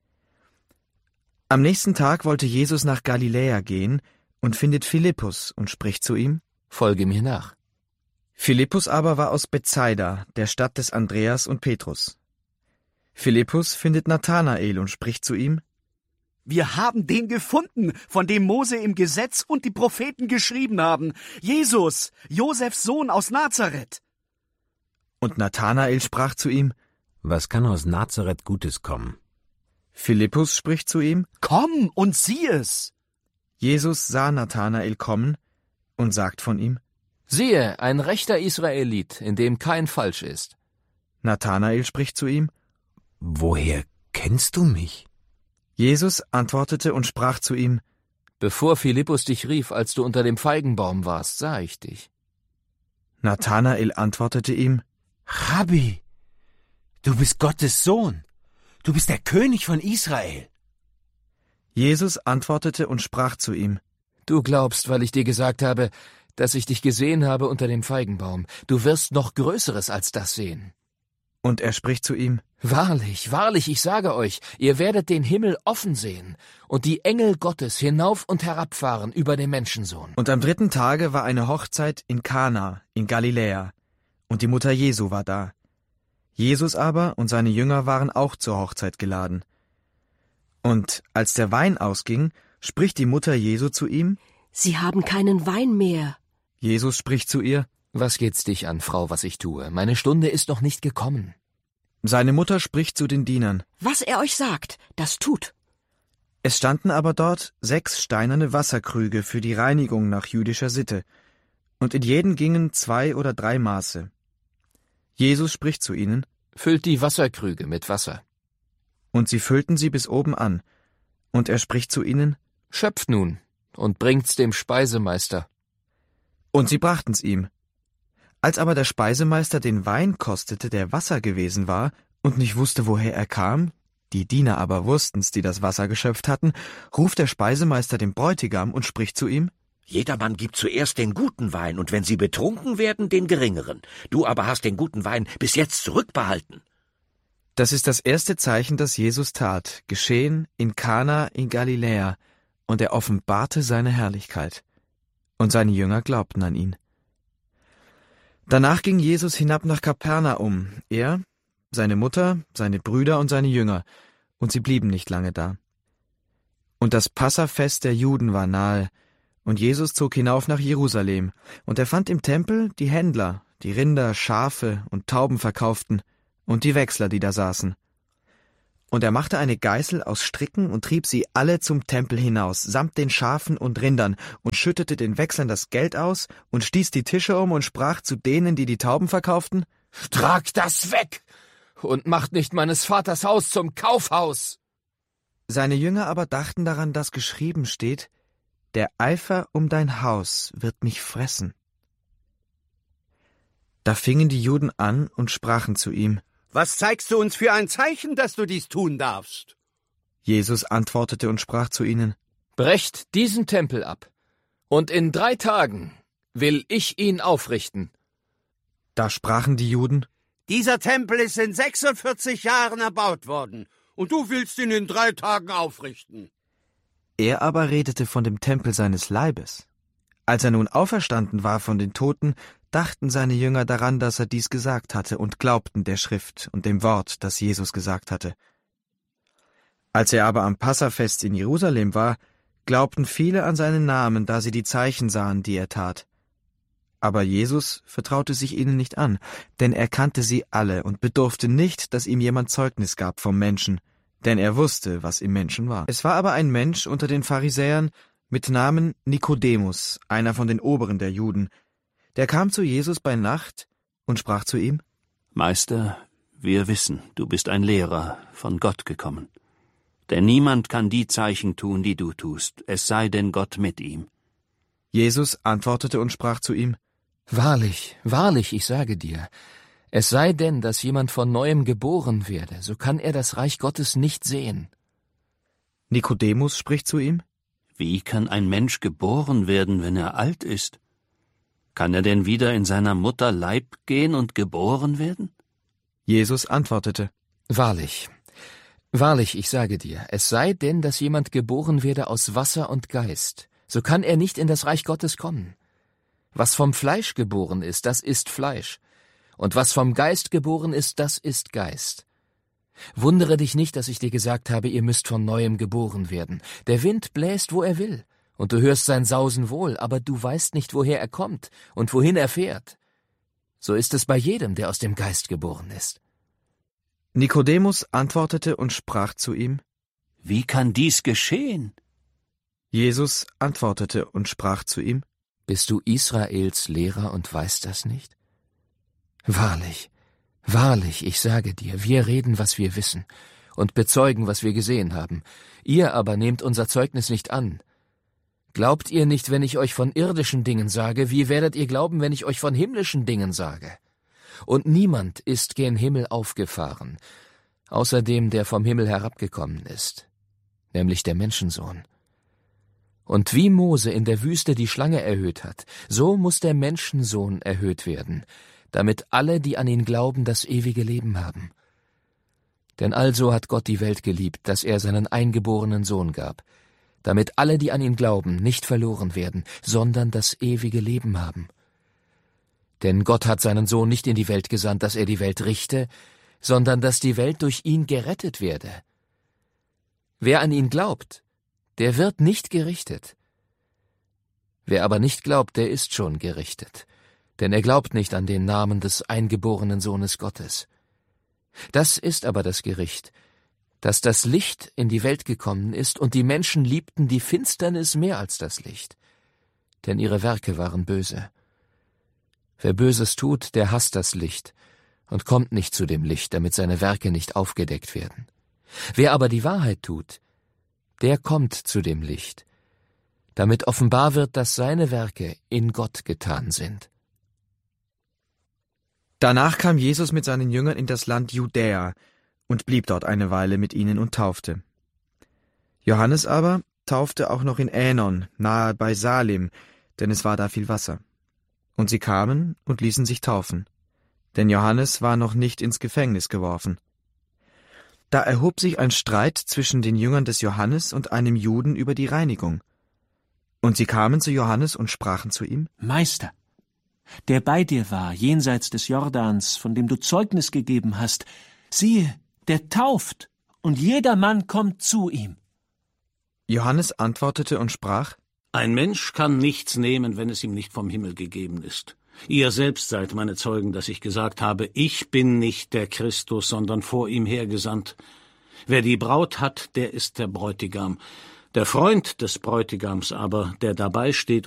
Am nächsten Tag wollte Jesus nach Galiläa gehen und findet Philippus und spricht zu ihm: Folge mir nach. Philippus aber war aus Bethsaida, der Stadt des Andreas und Petrus. Philippus findet Nathanael und spricht zu ihm: Wir haben den gefunden, von dem Mose im Gesetz und die Propheten geschrieben haben. Jesus, Josefs Sohn aus Nazareth. Und Nathanael sprach zu ihm: Was kann aus Nazareth Gutes kommen? Philippus spricht zu ihm: Komm und sieh es. Jesus sah Nathanael kommen und sagt von ihm: Siehe, ein rechter Israelit, in dem kein Falsch ist. Nathanael spricht zu ihm: Woher kennst du mich? Jesus antwortete und sprach zu ihm: Bevor Philippus dich rief, als du unter dem Feigenbaum warst, sah ich dich. Nathanael antwortete ihm: Rabbi, du bist Gottes Sohn. Du bist der König von Israel. Jesus antwortete und sprach zu ihm: Du glaubst, weil ich dir gesagt habe, dass ich dich gesehen habe unter dem Feigenbaum. Du wirst noch Größeres als das sehen. Und er spricht zu ihm: Wahrlich, wahrlich, ich sage euch, ihr werdet den Himmel offen sehen und die Engel Gottes hinauf und herabfahren über den Menschensohn. Und am dritten Tage war eine Hochzeit in Kana in Galiläa, und die Mutter Jesu war da. Jesus aber und seine Jünger waren auch zur Hochzeit geladen. Und als der Wein ausging, spricht die Mutter Jesu zu ihm: Sie haben keinen Wein mehr. Jesus spricht zu ihr: Was geht's dich an, Frau, was ich tue? Meine Stunde ist noch nicht gekommen. Seine Mutter spricht zu den Dienern: Was er euch sagt, das tut. Es standen aber dort sechs steinerne Wasserkrüge für die Reinigung nach jüdischer Sitte, und in jeden gingen zwei oder drei Maße. Jesus spricht zu ihnen: Füllt die Wasserkrüge mit Wasser. Und sie füllten sie bis oben an. Und er spricht zu ihnen: Schöpft nun und bringt's dem Speisemeister. Und sie brachten's ihm. Als aber der Speisemeister den Wein kostete, der Wasser gewesen war, und nicht wusste, woher er kam, die Diener aber wussten's, die das Wasser geschöpft hatten, ruft der Speisemeister den Bräutigam und spricht zu ihm: Jedermann gibt zuerst den guten Wein, und wenn sie betrunken werden, den geringeren. Du aber hast den guten Wein bis jetzt zurückbehalten. Das ist das erste Zeichen, das Jesus tat, geschehen in Kana in Galiläa, und er offenbarte seine Herrlichkeit. Und seine Jünger glaubten an ihn. Danach ging Jesus hinab nach Kapernaum, er, seine Mutter, seine Brüder und seine Jünger, und sie blieben nicht lange da. Und das Passafest der Juden war nahe, und Jesus zog hinauf nach Jerusalem, und er fand im Tempel die Händler, die Rinder, Schafe und Tauben verkauften, und die Wechsler, die da saßen. Und er machte eine Geißel aus Stricken und trieb sie alle zum Tempel hinaus, samt den Schafen und Rindern, und schüttete den Wechslern das Geld aus und stieß die Tische um und sprach zu denen, die die Tauben verkauften: »Tragt das weg und macht nicht meines Vaters Haus zum Kaufhaus!« Seine Jünger aber dachten daran, dass geschrieben steht: »Der Eifer um dein Haus wird mich fressen.« Da fingen die Juden an und sprachen zu ihm: »Was zeigst du uns für ein Zeichen, dass du dies tun darfst?« Jesus antwortete und sprach zu ihnen: »Brecht diesen Tempel ab, und in drei Tagen will ich ihn aufrichten.« Da sprachen die Juden: »Dieser Tempel ist in sechsundvierzig Jahren erbaut worden, und du willst ihn in drei Tagen aufrichten.« Er aber redete von dem Tempel seines Leibes. Als er nun auferstanden war von den Toten, dachten seine Jünger daran, dass er dies gesagt hatte, und glaubten der Schrift und dem Wort, das Jesus gesagt hatte. Als er aber am Passafest in Jerusalem war, glaubten viele an seinen Namen, da sie die Zeichen sahen, die er tat. Aber Jesus vertraute sich ihnen nicht an, denn er kannte sie alle und bedurfte nicht, dass ihm jemand Zeugnis gab vom Menschen, denn er wusste, was im Menschen war. Es war aber ein Mensch unter den Pharisäern mit Namen Nikodemus, einer von den Oberen der Juden. Der kam zu Jesus bei Nacht und sprach zu ihm: »Meister, wir wissen, du bist ein Lehrer, von Gott gekommen. Denn niemand kann die Zeichen tun, die du tust, es sei denn Gott mit ihm.« Jesus antwortete und sprach zu ihm: »Wahrlich, wahrlich, ich sage dir, es sei denn, dass jemand von Neuem geboren werde, so kann er das Reich Gottes nicht sehen.« Nikodemus spricht zu ihm: »Wie kann ein Mensch geboren werden, wenn er alt ist? Kann er denn wieder in seiner Mutter Leib gehen und geboren werden?« Jesus antwortete: »Wahrlich, wahrlich, ich sage dir, es sei denn, dass jemand geboren werde aus Wasser und Geist, so kann er nicht in das Reich Gottes kommen. Was vom Fleisch geboren ist, das ist Fleisch, und was vom Geist geboren ist, das ist Geist. Wundere dich nicht, dass ich dir gesagt habe, ihr müsst von Neuem geboren werden. Der Wind bläst, wo er will, und du hörst sein Sausen wohl, aber du weißt nicht, woher er kommt und wohin er fährt. So ist es bei jedem, der aus dem Geist geboren ist.« Nikodemus antwortete und sprach zu ihm: »Wie kann dies geschehen?« Jesus antwortete und sprach zu ihm: »Bist du Israels Lehrer und weißt das nicht? Wahrlich, wahrlich, ich sage dir, wir reden, was wir wissen, und bezeugen, was wir gesehen haben. Ihr aber nehmt unser Zeugnis nicht an. Glaubt ihr nicht, wenn ich euch von irdischen Dingen sage, wie werdet ihr glauben, wenn ich euch von himmlischen Dingen sage? Und niemand ist gen Himmel aufgefahren, außer dem, der vom Himmel herabgekommen ist, nämlich der Menschensohn. Und wie Mose in der Wüste die Schlange erhöht hat, so muss der Menschensohn erhöht werden, damit alle, die an ihn glauben, das ewige Leben haben. Denn also hat Gott die Welt geliebt, dass er seinen eingeborenen Sohn gab, damit alle, die an ihn glauben, nicht verloren werden, sondern das ewige Leben haben. Denn Gott hat seinen Sohn nicht in die Welt gesandt, dass er die Welt richte, sondern dass die Welt durch ihn gerettet werde. Wer an ihn glaubt, der wird nicht gerichtet. Wer aber nicht glaubt, der ist schon gerichtet, denn er glaubt nicht an den Namen des eingeborenen Sohnes Gottes. Das ist aber das Gericht, dass das Licht in die Welt gekommen ist, und die Menschen liebten die Finsternis mehr als das Licht, denn ihre Werke waren böse. Wer Böses tut, der hasst das Licht und kommt nicht zu dem Licht, damit seine Werke nicht aufgedeckt werden. Wer aber die Wahrheit tut, der kommt zu dem Licht, damit offenbar wird, dass seine Werke in Gott getan sind.« Danach kam Jesus mit seinen Jüngern in das Land Judäa und blieb dort eine Weile mit ihnen und taufte. Johannes aber taufte auch noch in Änon, nahe bei Salim, denn es war da viel Wasser. Und sie kamen und ließen sich taufen, denn Johannes war noch nicht ins Gefängnis geworfen. Da erhob sich ein Streit zwischen den Jüngern des Johannes und einem Juden über die Reinigung. Und sie kamen zu Johannes und sprachen zu ihm: »Meister, der bei dir war, jenseits des Jordans, von dem du Zeugnis gegeben hast, siehe, der tauft, und jedermann kommt zu ihm.« Johannes antwortete und sprach: Ein Mensch kann nichts nehmen, wenn es ihm nicht vom Himmel gegeben ist. Ihr selbst seid meine Zeugen, dass ich gesagt habe, ich bin nicht der Christus, sondern vor ihm hergesandt. Wer die Braut hat, der ist der Bräutigam. Der Freund des Bräutigams aber, der dabei steht